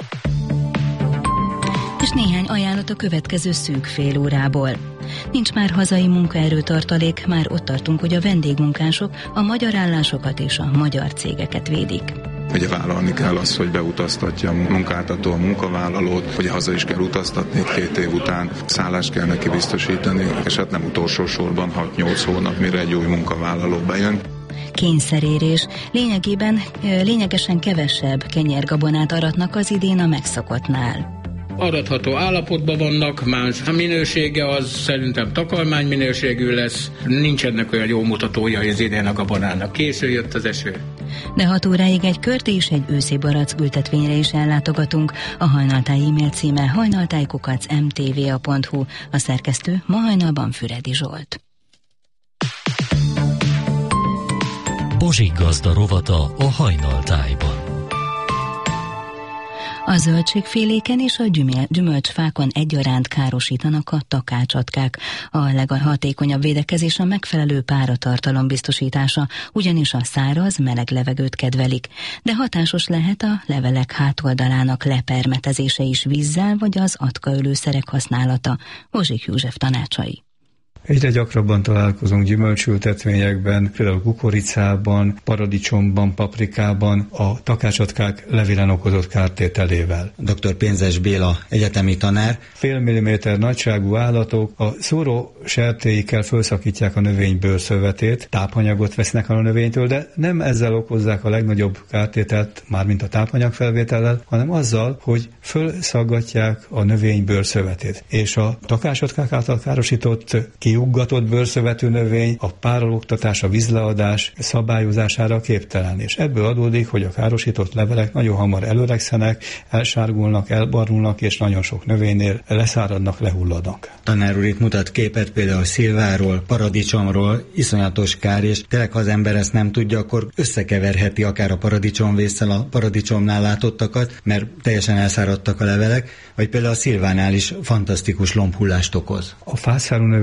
És néhány ajánlat a következő szűk fél órából. Nincs már hazai munkaerőtartalék, már ott tartunk, hogy a vendégmunkások a magyar állásokat és a magyar cégeket védik. Ugye vállalni kell azt, hogy beutaztatja a munkáltató a munkavállalót, hogy haza is kell utaztatni két év után, szállást kell neki biztosítani, és hát nem utolsó sorban hat-nyolc hónap, mire egy új munkavállaló bejön. Kényszerérés. Lényegében lényegesen kevesebb kenyérgabonát aratnak az idén a megszokottnál. Aratható állapotban vannak, más a minősége az szerintem takarmány minőségű lesz, nincsenek olyan jó mutatója az idén a gabonának. Késő jött az eső. De hat óráig egy kört és egy őszi barack ültetvényre is ellátogatunk. A Hajnaltáj e-mail címe hajnaltájkukac em té vé á pont hu, a szerkesztő ma hajnalban Füredi Zsolt. Bozsik gazda rovata a Hajnaltájban. A zöldségféléken és a gyümölcsfákon egyaránt károsítanak a takácsatkák. A leghatékonyabb védekezés a megfelelő páratartalom biztosítása, ugyanis a száraz, meleg levegőt kedvelik, de hatásos lehet a levelek hátoldalának lepermetezése is vízzel vagy az atkaölőszerek használata. Bozsik József tanácsai. Egyre gyakrabban találkozunk gyümölcsültetvényekben, például kukoricában, paradicsomban, paprikában a takácsatkák levélen okozott kártételével. doktor Pénzes Béla egyetemi tanár. Fél milliméter nagyságú állatok a szúró sertéikkel felszakítják a növény bőrszövetét, tápanyagot vesznek el a növénytől, de nem ezzel okozzák a legnagyobb kártételt, mármint a tápanyagfelvétellel, hanem azzal, hogy fölszaggatják a növény bőrszövetét. És a takácsatkák által károsított kiuggatott bőrszövetű növény a párologtatás, a vízleadás szabályozására képtelen, és ebből adódik, hogy a károsított levelek nagyon hamar előregszenek, elsárgulnak, elbarnulnak, és nagyon sok növénynél leszáradnak, lehulladnak. Tanár úr itt mutat képet például szilváról, paradicsomról, iszonyatos kár, és tényleg, ha az ember ezt nem tudja, akkor összekeverheti akár a paradicsomvésszel a paradicsomnál látottakat, mert teljesen elszáradtak a levelek, vagy például a szilvánál is fantasztikus lombhullást okoz. A fászárú növényeken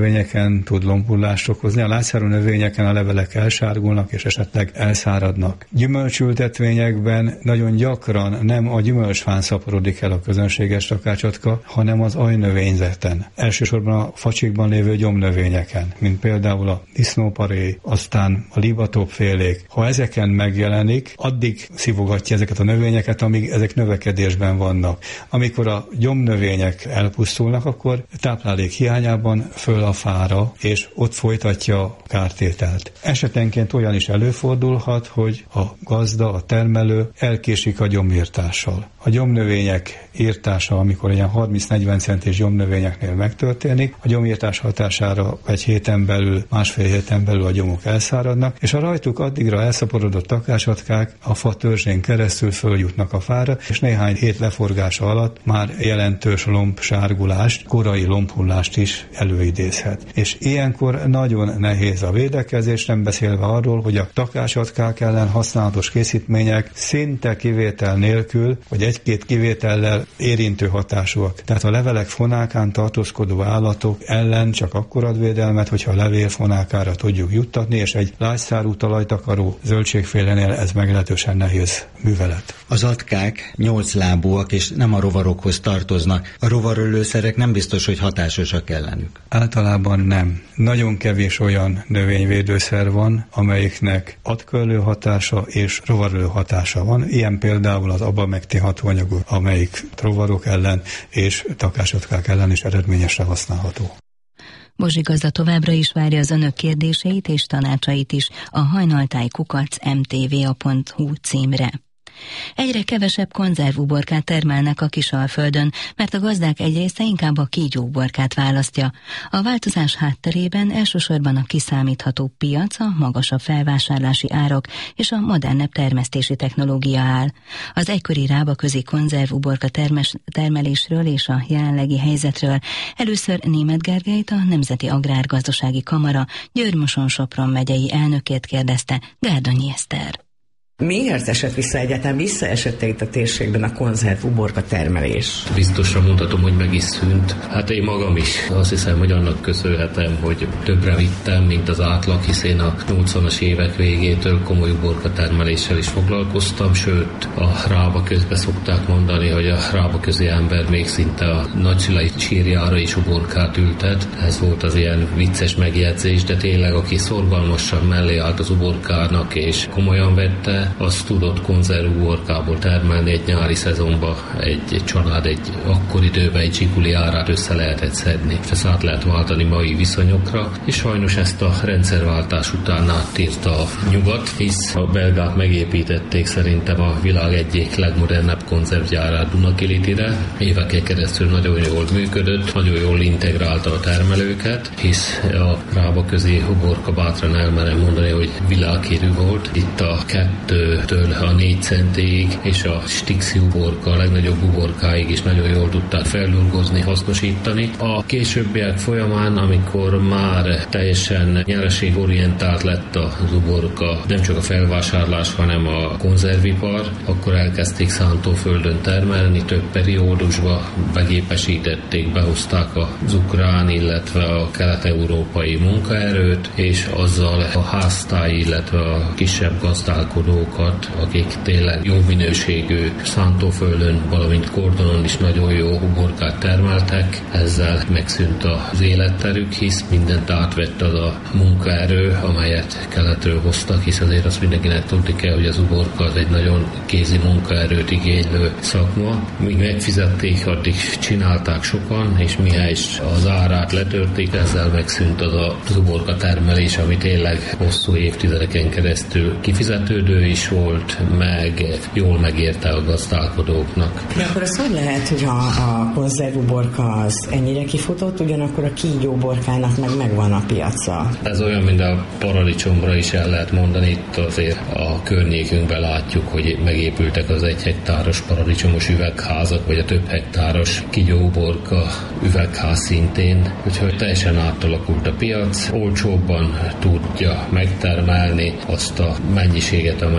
növényeken tud lombullást okozni. A lágyszárú növényeken a levelek elsárgulnak és esetleg elszáradnak. Gyümölcsültetvényekben nagyon gyakran nem a gyümölcsfán szaporodik el a közönséges takácsotka, hanem az ajnövényzeten. Elsősorban a facsikban lévő gyomnövényeken, mint például a disznóparé, aztán a libatopfélék. Ha ezeken megjelenik, addig szivogatja ezeket a növényeket, amíg ezek növekedésben vannak. Amikor a gyomnövények elpusztulnak, akkor táplálék hiányában föl a fára, és ott folytatja a kártételt. Esetenként olyan is előfordulhat, hogy a gazda, a termelő elkésik a gyomírtással. A gyomnövények írtása, amikor ilyen harminc-negyven centis gyomnövényeknél megtörténik, a gyomírtás hatására egy héten belül, másfél héten belül a gyomok elszáradnak, és a rajtuk addigra elszaporodott takácsotkák a fa törzsén keresztül följutnak a fára, és néhány hét leforgása alatt már jelentős lombsárgulást, korai lombhullást is előidézhet. És ilyenkor nagyon nehéz a védekezés, nem beszélve arról, hogy a takácsotkák ellen használatos készítmények szinte kivétel nélkül, vagy egy-két kivétellel érintő hatásúak. Tehát a levelek fonákán tartózkodó állatok ellen csak akkor ad védelmet, hogyha a levél fonákára tudjuk juttatni, és egy lágyszárú talajtakaró zöldségfélenél ez meglehetősen nehéz művelet. Az atkák nyolclábúak és nem a rovarokhoz tartoznak. A rovarölőszerek nem biztos, hogy hatásosak ellenük. Általában nem. Nagyon kevés olyan növényvédőszer van, amelyiknek atkölő hatása és rovarölő hatása van. Ilyen például az abamektin hatóanyagú, amelyik rovarok ellen és takácsotkák ellen is eredményesre használható. Bozsi gazda továbbra is várja az önök kérdéseit és tanácsait is a hajnaltáj kukac em té vé a pont hú címre. Egyre kevesebb konzervuborkát termelnek a Kisalföldön, mert a gazdák egy része inkább a kígyóborkát választja. A változás hátterében elsősorban a kiszámítható piac, a magasabb felvásárlási árak és a modernebb termesztési technológia áll. Az egykori rábaközi konzervuborka termes, termelésről és a jelenlegi helyzetről először Németh Gergelyt, a Nemzeti Agrárgazdasági Kamara Győr-Moson-Sopron megyei elnökét kérdezte Gárdonyi Eszter. Miért esett vissza egyáltalán, visszaesett itt a térségben a konzervuborka termelés? Biztosra mondhatom, hogy meg is szűnt. Hát én magam is azt hiszem, hogy annak köszönhetem, hogy többre vittem, mint az átlag, hiszen a nyolcvanas évek végétől komoly uborka termeléssel is foglalkoztam, sőt a rába közben szokták mondani, hogy a rába közi ember még szinte a nagyszülei sírjára is uborkát ültet. Ez volt az ilyen vicces megjegyzés, de tényleg aki szorgalmasan mellé állt az uborkának és komolyan vette, azt tudott konzervuborkából termelni egy nyári szezonban. Egy, egy család egy akkor időben egy zsikuli árát össze lehetett szedni. Ezt át lehet váltani mai viszonyokra, és sajnos ezt a rendszerváltás után átírta a nyugat, hisz a belgák megépítették szerintem a világ egyik legmodernebb konzervgyárát Dunakilitire. Éveken keresztül nagyon jól működött, nagyon jól integrálta a termelőket, hisz a rábaközi uborka bátran elmerem mondani, hogy világhírű volt. Itt a kettő től a négy centig, és a stixi uborka, a legnagyobb uborkáig is nagyon jól tudták feldolgozni, hasznosítani. A későbbiek folyamán, amikor már teljesen nyereségorientált lett az uborka, nem csak a felvásárlás, hanem a konzervipar, akkor elkezdték szántóföldön termelni, több periódusba begépesítették, behozták az ukrán, illetve a kelet-európai munkaerőt, és azzal a háztáj, illetve a kisebb gazdálkodók, akik tényleg jó minőségű szántóföldön, valamint kordonon is nagyon jó uborkát termeltek. Ezzel megszűnt az életterük, hisz mindent átvett az a munkaerő, amelyet keletről hoztak, hisz azért azt mindenkinek tudni kell, hogy az uborka az egy nagyon kézi munkaerőt igénylő szakma. Míg megfizették, addig csinálták sokan, és mihely az árát letörték, ezzel megszűnt az a, az uborka termelés, ami tényleg hosszú évtizedeken keresztül kifizetődő is volt, meg jól megérte a gazdálkodóknak. De akkor az hogy lehet, hogy ha a konzervuborka az ennyire kifutott, ugyanakkor a kígyóborkának meg megvan a piaca? Ez olyan, mint a paradicsomra is el lehet mondani. Itt azért a környékünkben látjuk, hogy megépültek az egy hektáros paradicsomos üvegházak, vagy a több hektáros kígyóborka üvegház szintén. Úgyhogy teljesen átalakult a piac, olcsóbban tudja megtermelni azt a mennyiséget, amely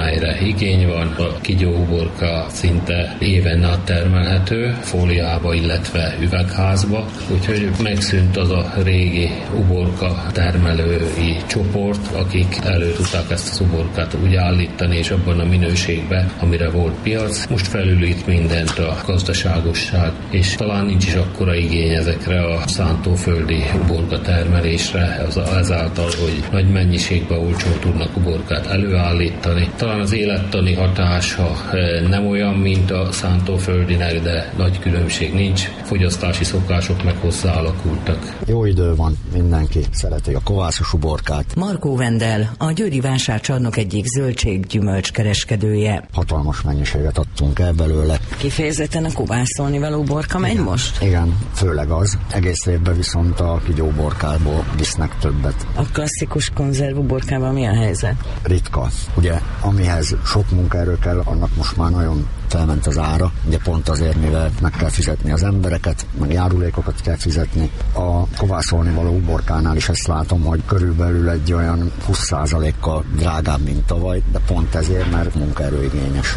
amelyre igény van. A kígyóuborka szinte éven át termelhető, fóliába, illetve üvegházba, úgyhogy megszűnt az a régi uborka termelői csoport, akik elő tudták ezt az uborkát úgy állítani, és abban a minőségben, amire volt piac. Most felülít mindent a gazdaságosság, és talán nincs is akkora igény ezekre a szántóföldi uborka termelésre, az ezáltal, hogy nagy mennyiségben olcsón tudnak uborkát előállítani. Talán az élettani hatása nem olyan, mint a szántóföldinek, de nagy különbség nincs. Fogyasztási szokások meg hozzáalakultak. Jó idő van, mindenki szereti a kovászos uborkát. Markó Vendel, a Győri Vásárcsarnok egyik zöldség-gyümölcs kereskedője. Hatalmas mennyiséget adtunk el belőle. Kifejezetten a kovászolni való uborka megy igen, most? Igen, főleg az. Egész évben viszont a kígyóuborkából visznek többet. A klasszikus konzervuborkában mi a helyzet? Ritka. Ugye, amihez sok munkaerő kell, annak most már nagyon felment az ára, ugye pont azért, mivel meg kell fizetni az embereket, meg járulékokat kell fizetni. A kovászolni való uborkánál is ezt látom, hogy körülbelül egy olyan húsz százalékkal drágább, mint tavaly, de pont ezért, mert munkaerőigényes.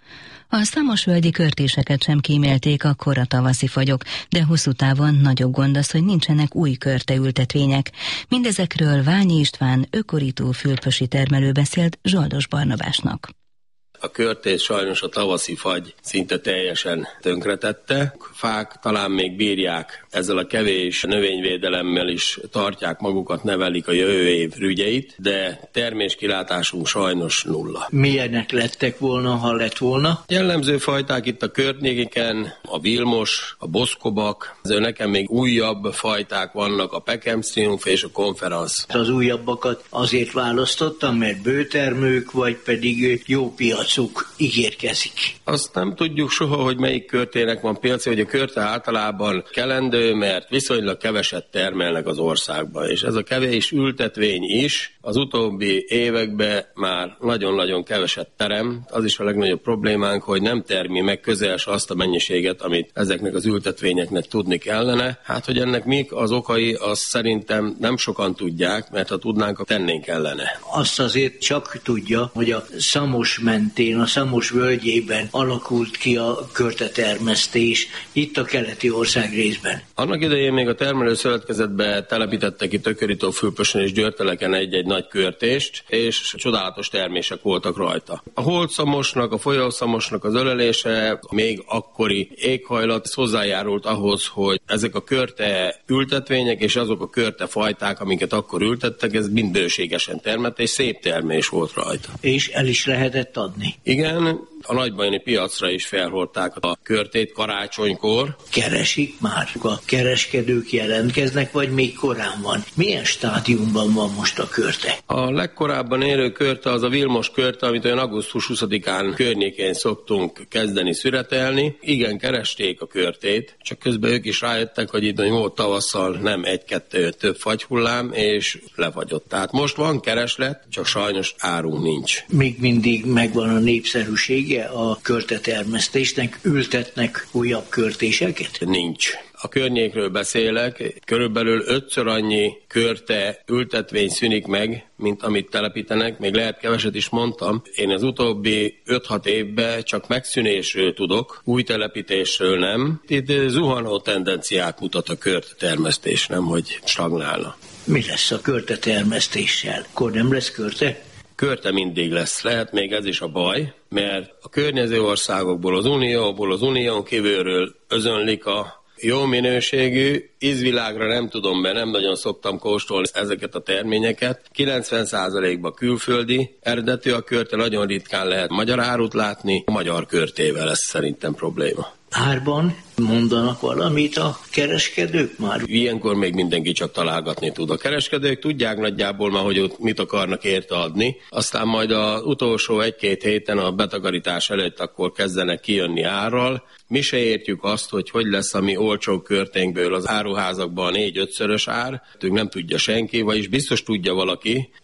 A szamosvölgyi körtéseket sem kímélték a kora tavaszi fagyok, de hosszú távon nagyobb gond az, hogy nincsenek új körteültetvények. Mindezekről Ványi István, ökorító fülöpösi termelő beszélt Zsoldos Barnabásnak. A körtés sajnos a tavaszi fagy szinte teljesen tönkretette. Fák talán még bírják, ezzel a kevés növényvédelemmel is tartják magukat, nevelik a jövő év rügyeit, de terméskilátásunk sajnos nulla. Milyenek lettek volna, ha lett volna? Jellemző fajták itt a környéken, a vilmos, a boszkobak, ezzel nekem még újabb fajták vannak, a Peckham Triumph és a Conference. Az újabbakat azért választottam, mert bőtermők, vagy pedig jó piac. ígérkezik. Azt nem tudjuk soha, hogy melyik körtének van piaci, hogy a körte általában kelendő, mert viszonylag keveset termelnek az országban, és ez a kevés ültetvény is az utóbbi években már nagyon-nagyon keveset terem. Az is a legnagyobb problémánk, hogy nem termi meg közel azt a mennyiséget, amit ezeknek az ültetvényeknek tudni kellene. Hát, hogy ennek mik az okai, azt szerintem nem sokan tudják, mert ha tudnánk, tennénk ellene. Azt azért csak tudja, hogy a Szamos mentén, a Szamos völgyében alakult ki a körtetermesztés, itt a keleti ország részben. Annak idején még a termelőszövetkezetbe telepítettek itt Ökörító-Fülöpösön és Győrteleken egy-egy nagy körtést, és csodálatos termések voltak rajta. A holdszamosnak, a folyószamosnak az ölelése, még akkori éghajlat hozzájárult ahhoz, hogy ezek a körte ültetvények és azok a körte fajták, amiket akkor ültettek, ez mind bőségesen termett, és szép termés volt rajta. És el is lehetett adni. Igen, a nagybajoni piacra is felhordták a körtét karácsonykor. Keresik már? A kereskedők jelentkeznek, vagy még korán van? Milyen stádiumban van most a körte? A legkorábban érő körte az a Vilmos körte, amit olyan augusztus huszadikán környékén szoktunk kezdeni szüretelni. Igen, keresték a körtét, csak közben ők is rájöttek, hogy itt volt tavasszal nem egy-kettő több fagyhullám, és lefagyott. Tehát most van kereslet, csak sajnos árunk nincs. Még mindig megvan a népszerűsége a körtetermesztésnek, ültetnek újabb körtéseket? Nincs. A környékről beszélek, körülbelül ötször annyi körte ültetvény szűnik meg, mint amit telepítenek, még lehet keveset is mondtam. Én az utóbbi öt-hat évben csak megszűnésről tudok, új telepítésről nem. Itt zuhanó tendenciát mutat a körtetermesztés, nem hogy stagnálna. Mi lesz a körtetermesztéssel? Akkor nem lesz körte? Körte mindig lesz. Lehet még ez is a baj, mert a környező országokból, az Unióból, az Unión kívülről özönlik a jó minőségű, ízvilágra nem tudom be, nem nagyon szoktam kóstolni ezeket a terményeket. kilencven százalékban külföldi eredetű a körte, nagyon ritkán lehet magyar árut látni, a magyar körtével lesz szerintem probléma. Árban mondanak valamit a kereskedők már? Ilyenkor még mindenki csak találgatni tud. A kereskedők tudják nagyjából már, hogy ott mit akarnak érte adni, aztán majd az utolsó egy-két héten a betakarítás előtt akkor kezdenek kijönni árral. Mi se értjük azt, hogy hogy lesz a mi olcsó körténkből az áruházakban a négy-ötszörös ár, ők nem tudja senki, vagyis biztos tudja valaki,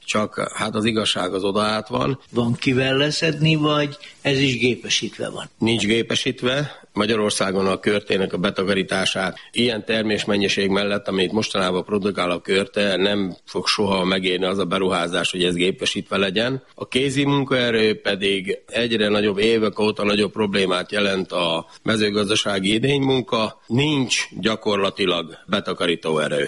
csak hát az igazság az oda át van. Van kivel leszedni, vagy ez is gépesítve van? Nincs gépesítve. Magyarországon a körtének a betakarítását ilyen termésmennyiség mellett, amit mostanában produkál a körte, nem fog soha megérni az a beruházás, hogy ez gépesítve legyen. A kézi munkaerő pedig egyre nagyobb évek óta nagyobb problémát jelent a mezőgazdasági idénymunka. Nincs gyakorlatilag betakarító erő.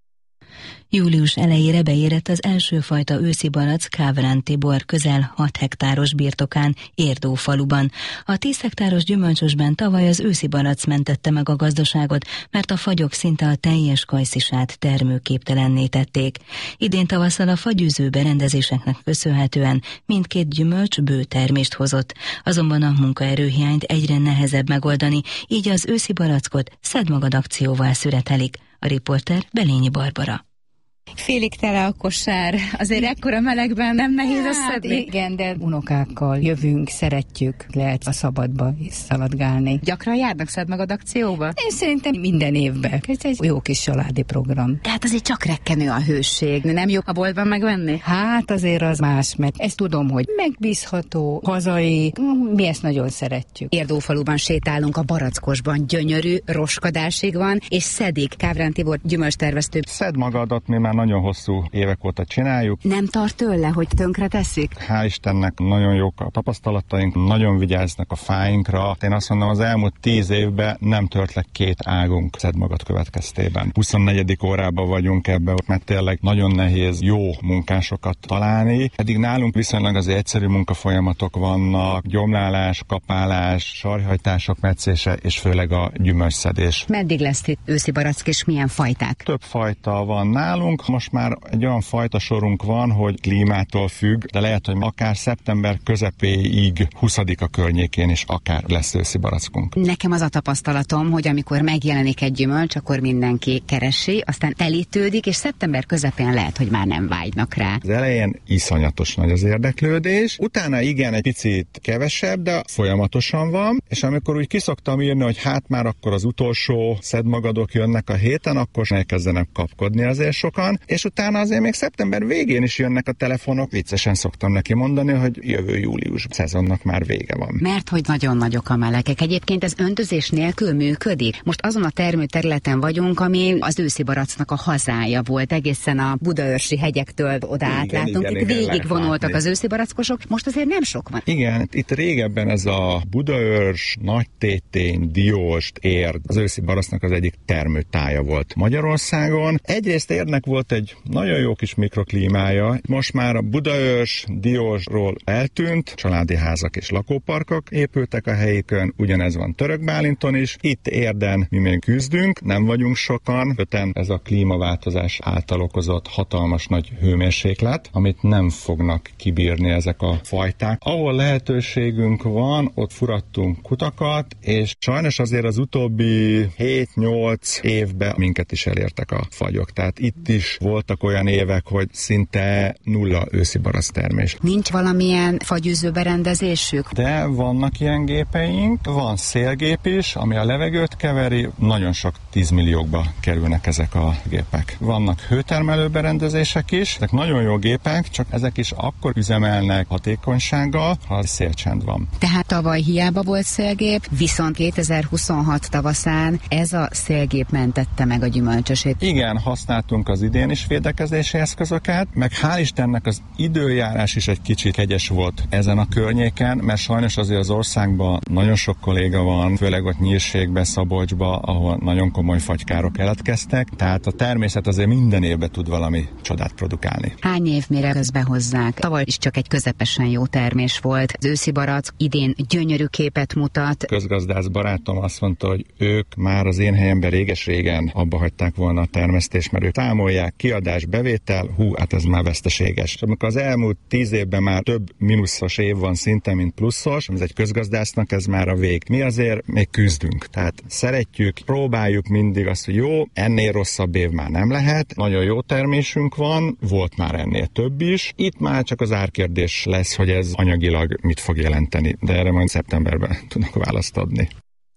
Július elejére beérett az első fajta őszi barack Kávrán Tibor közel hat hektáros birtokán, Érdó faluban. A tíz hektáros gyümölcsösben tavaly az őszi barack mentette meg a gazdaságot, mert a fagyok szinte a teljes kajszisát termőképtelenné tették. Idén tavasszal a fagyűző berendezéseknek köszönhetően mindkét gyümölcs bő termést hozott. Azonban a munkaerőhiányt egyre nehezebb megoldani, így az őszi barackot Szedd magad akcióval szüretelik. A riporter Belényi Barbara. Félig tele a kosár. Azért ekkora melegben nem nehéz összedni. Igen, de unokákkal jövünk, szeretjük, lehet a szabadba is szaladgálni. Gyakran járnak Szedd magad akcióba? Én szerintem minden évben. Ez egy jó kis családi program. Tehát azért csak rekkenő a hőség. Nem jó a boltban megvenni? Hát azért az más, mert ezt tudom, hogy megbízható, hazai, mi ezt nagyon szeretjük. Érdófaluban sétálunk, a barackosban gyönyörű, roskadásig van, és szedik. Kávrán Tibor gyümölcstervesztő. Szedd magadat, mi már nagyon hosszú évek óta csináljuk. Nem tart tőle, hogy tönkre teszik? Hál' Istennek nagyon jók a tapasztalataink, nagyon vigyáznak a fáinkra. Én azt mondom, az elmúlt tíz évben nem tört le két águnk Szedd magad következtében. huszonnegyedik órában vagyunk ebben, mert tényleg nagyon nehéz jó munkásokat találni. Eddig nálunk viszonylag az egyszerű munkafolyamatok vannak, gyomlálás, kapálás, sarjhajtások metszése, és főleg a gyümölcsszedés. Meddig lesz itt őszi barack, és milyen fajták? Több fajta van nálunk. Most már egy olyan fajta sorunk van, hogy klímától függ, de lehet, hogy akár szeptember közepéig, huszadika környékén is akár lesz őszi barackunk. Nekem az a tapasztalatom, hogy amikor megjelenik egy gyümölcs, akkor mindenki keresi, aztán telítődik, és szeptember közepén lehet, hogy már nem vágynak rá. Az elején iszonyatos nagy az érdeklődés, utána igen, egy picit kevesebb, de folyamatosan van, és amikor úgy kiszoktam írni, hogy hát már akkor az utolsó Szedd magadok jönnek a héten, akkor elkezdenek kapkodni azért sokan, és utána azért még szeptember végén is jönnek a telefonok. Viccesen szoktam neki mondani, hogy jövő július szezonnak már vége van. Mert hogy nagyon nagyok a melegek. Egyébként ez öntözés nélkül működik. Most azon a termőterületen vagyunk, ami az őszi baracknak a hazája volt. Egészen a budaörsi hegyektől oda átlátunk. Itt végigvonultak az őszi barackosok. Most azért nem sok van. Igen, itt régebben ez a Budaörs, Nagytétény, Dióst, Érd, az őszi baracknak az egyik termőtája volt Magyarországon. Egyrészt Érdnek volt egy nagyon jó kis mikroklímája. Most már a Budaörs, Diósról eltűnt, családi házak és lakóparkok épültek a helyükön, ugyanez van Törökbálinton is. Itt Érden mi még küzdünk, nem vagyunk sokan, öten ez a klímaváltozás által okozott hatalmas nagy hőmérséklet, amit nem fognak kibírni ezek a fajták. Ahol lehetőségünk van, ott furattunk kutakat, és sajnos azért az utóbbi hét-nyolc évben minket is elértek a fagyok. Tehát itt is voltak olyan évek, hogy szinte nulla őszi barack termés. Nincs valamilyen fagyűző berendezésük? De vannak ilyen gépeink, van szélgép is, ami a levegőt keveri, nagyon sok tízmilliókba kerülnek ezek a gépek. Vannak hőtermelő berendezések is, ezek nagyon jó gépek, csak ezek is akkor üzemelnek hatékonysággal, ha szélcsend van. Tehát tavaly hiába volt szélgép, viszont kétezer-huszonhat tavaszán ez a szélgép mentette meg a gyümölcsösét. Igen, használtunk az idén is védekezési eszközöket, meg hál' Istennek az időjárás is egy kicsit kegyes volt ezen a környéken, mert sajnos azért az országban nagyon sok kolléga van, főleg ott Nyírségbe, Szabolcsba, ahol nagyon komoly fagykárok keletkeztek, tehát a természet azért minden évben tud valami csodát produkálni. Hány év mire közbehozzák? Tavaly is csak egy közepesen jó termés volt. Az őszi barack idén gyönyörű képet mutat. Közgazdász barátom azt mondta, hogy ők már az én helyemben réges-régen abba hagyták volna a termesztést, mert ők számolják, kiadás, bevétel, hú, hát ez már veszteséges. És amikor az elmúlt tíz évben már több mínuszos év van szinte, mint pluszos, ez egy közgazdásznak ez már a vég. Mi azért még küzdünk. Tehát szeretjük, próbáljuk mindig azt, hogy jó, ennél rosszabb év már nem lehet, nagyon jó termésünk van, volt már ennél több is. Itt már csak az árkérdés lesz, hogy ez anyagilag mit fog jelenteni, de erre majd szeptemberben tudok választ adni.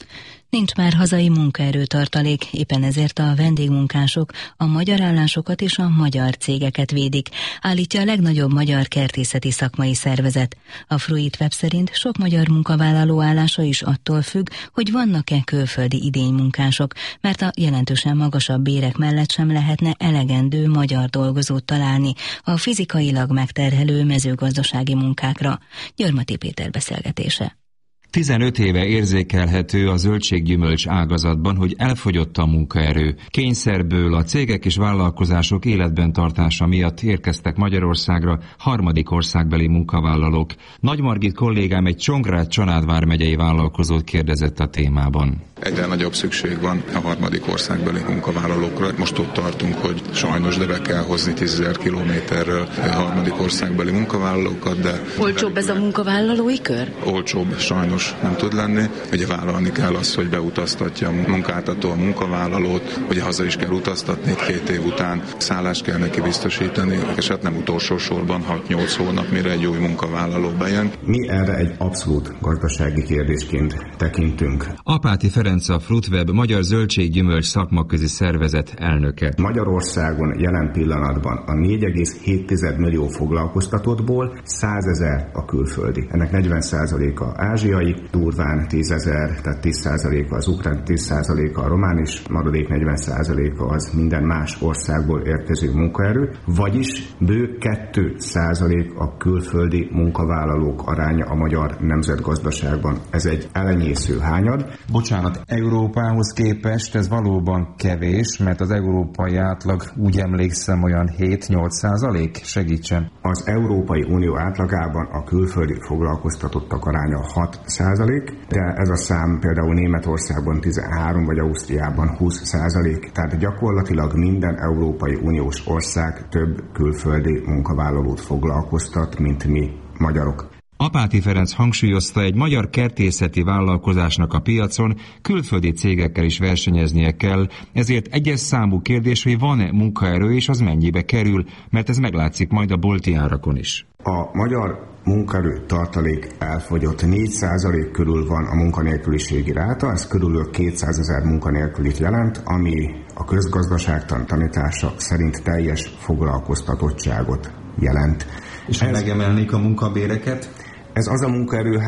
Nincs már hazai munkaerőtartalék, éppen ezért a vendégmunkások a magyar állásokat és a magyar cégeket védik, állítja a legnagyobb magyar kertészeti szakmai szervezet. A Fruit Web szerint sok magyar munkavállaló állása is attól függ, hogy vannak-e külföldi idénymunkások, mert a jelentősen magasabb bérek mellett sem lehetne elegendő magyar dolgozót találni a fizikailag megterhelő mezőgazdasági munkákra. Gyarmati Péter beszélgetése. tizenöt éve érzékelhető a zöldséggyümölcs ágazatban, hogy elfogyott a munkaerő. Kényszerből a cégek és vállalkozások életben tartása miatt érkeztek Magyarországra harmadik országbeli munkavállalók. Nagy Margit kollégám egy Csongrád-Csanádvár megyei vállalkozót kérdezett a témában. Egyre nagyobb szükség van a harmadik országbeli munkavállalókra. Most ott tartunk, hogy sajnos, de be kell hozni tízezer kilométerről a harmadik országbeli munkavállalókat, de... Olcsóbb ez a munkavállalói kör? Olcsóbb, sajnos nem tud lenni. Ugye vállalni kell azt, hogy beutaztatja a munkáltató a munkavállalót, ugye haza is kell utaztatni két év után, szállást kell neki biztosítani, és hát nem utolsó sorban hat-nyolc hónap, mire egy új munkavállaló bejön. Mi erre egy abszolút gazdasági kérdésként tekintünk. Apáti Ferenc a Fruitweb magyar zöldséggyümölcs szakmaközi szervezet elnöke. Magyarországon jelen pillanatban a négy egész hét millió foglalkoztatottból százezer a külföldi. Ennek negyven százaléka ázsiai, durván tízezer, tehát tíz százaléka az ukrán, tíz százaléka a román, és maradék negyven százaléka az minden más országból érkező munkaerő, vagyis bő két százalék a külföldi munkavállalók aránya a magyar nemzetgazdaságban. Ez egy elenyésző hányad. Bocsánat, Európához képest ez valóban kevés, mert az európai átlag, úgy emlékszem, olyan hét-nyolc százalék? Segítsen. Az Európai Unió átlagában a külföldi foglalkoztatottak aránya hat százalék, de ez a szám például Németországban tizenhárom vagy Ausztriában húsz százalék, tehát gyakorlatilag minden Európai Uniós ország több külföldi munkavállalót foglalkoztat, mint mi magyarok. Apáti Ferenc hangsúlyozta, egy magyar kertészeti vállalkozásnak a piacon külföldi cégekkel is versenyeznie kell, ezért egyes számú kérdés, hogy van-e munkaerő és az mennyibe kerül, mert ez meglátszik majd a bolti árakon is. A magyar munkaerő tartalék elfogyott, négy százalék körül van a munkanélküliségi ráta, ez körülbelül kétszázezer munkanélkülit jelent, ami a közgazdaságtan tanítása szerint teljes foglalkoztatottságot jelent. És ha megemelnék a munkabéreket? Ez az a munkaerő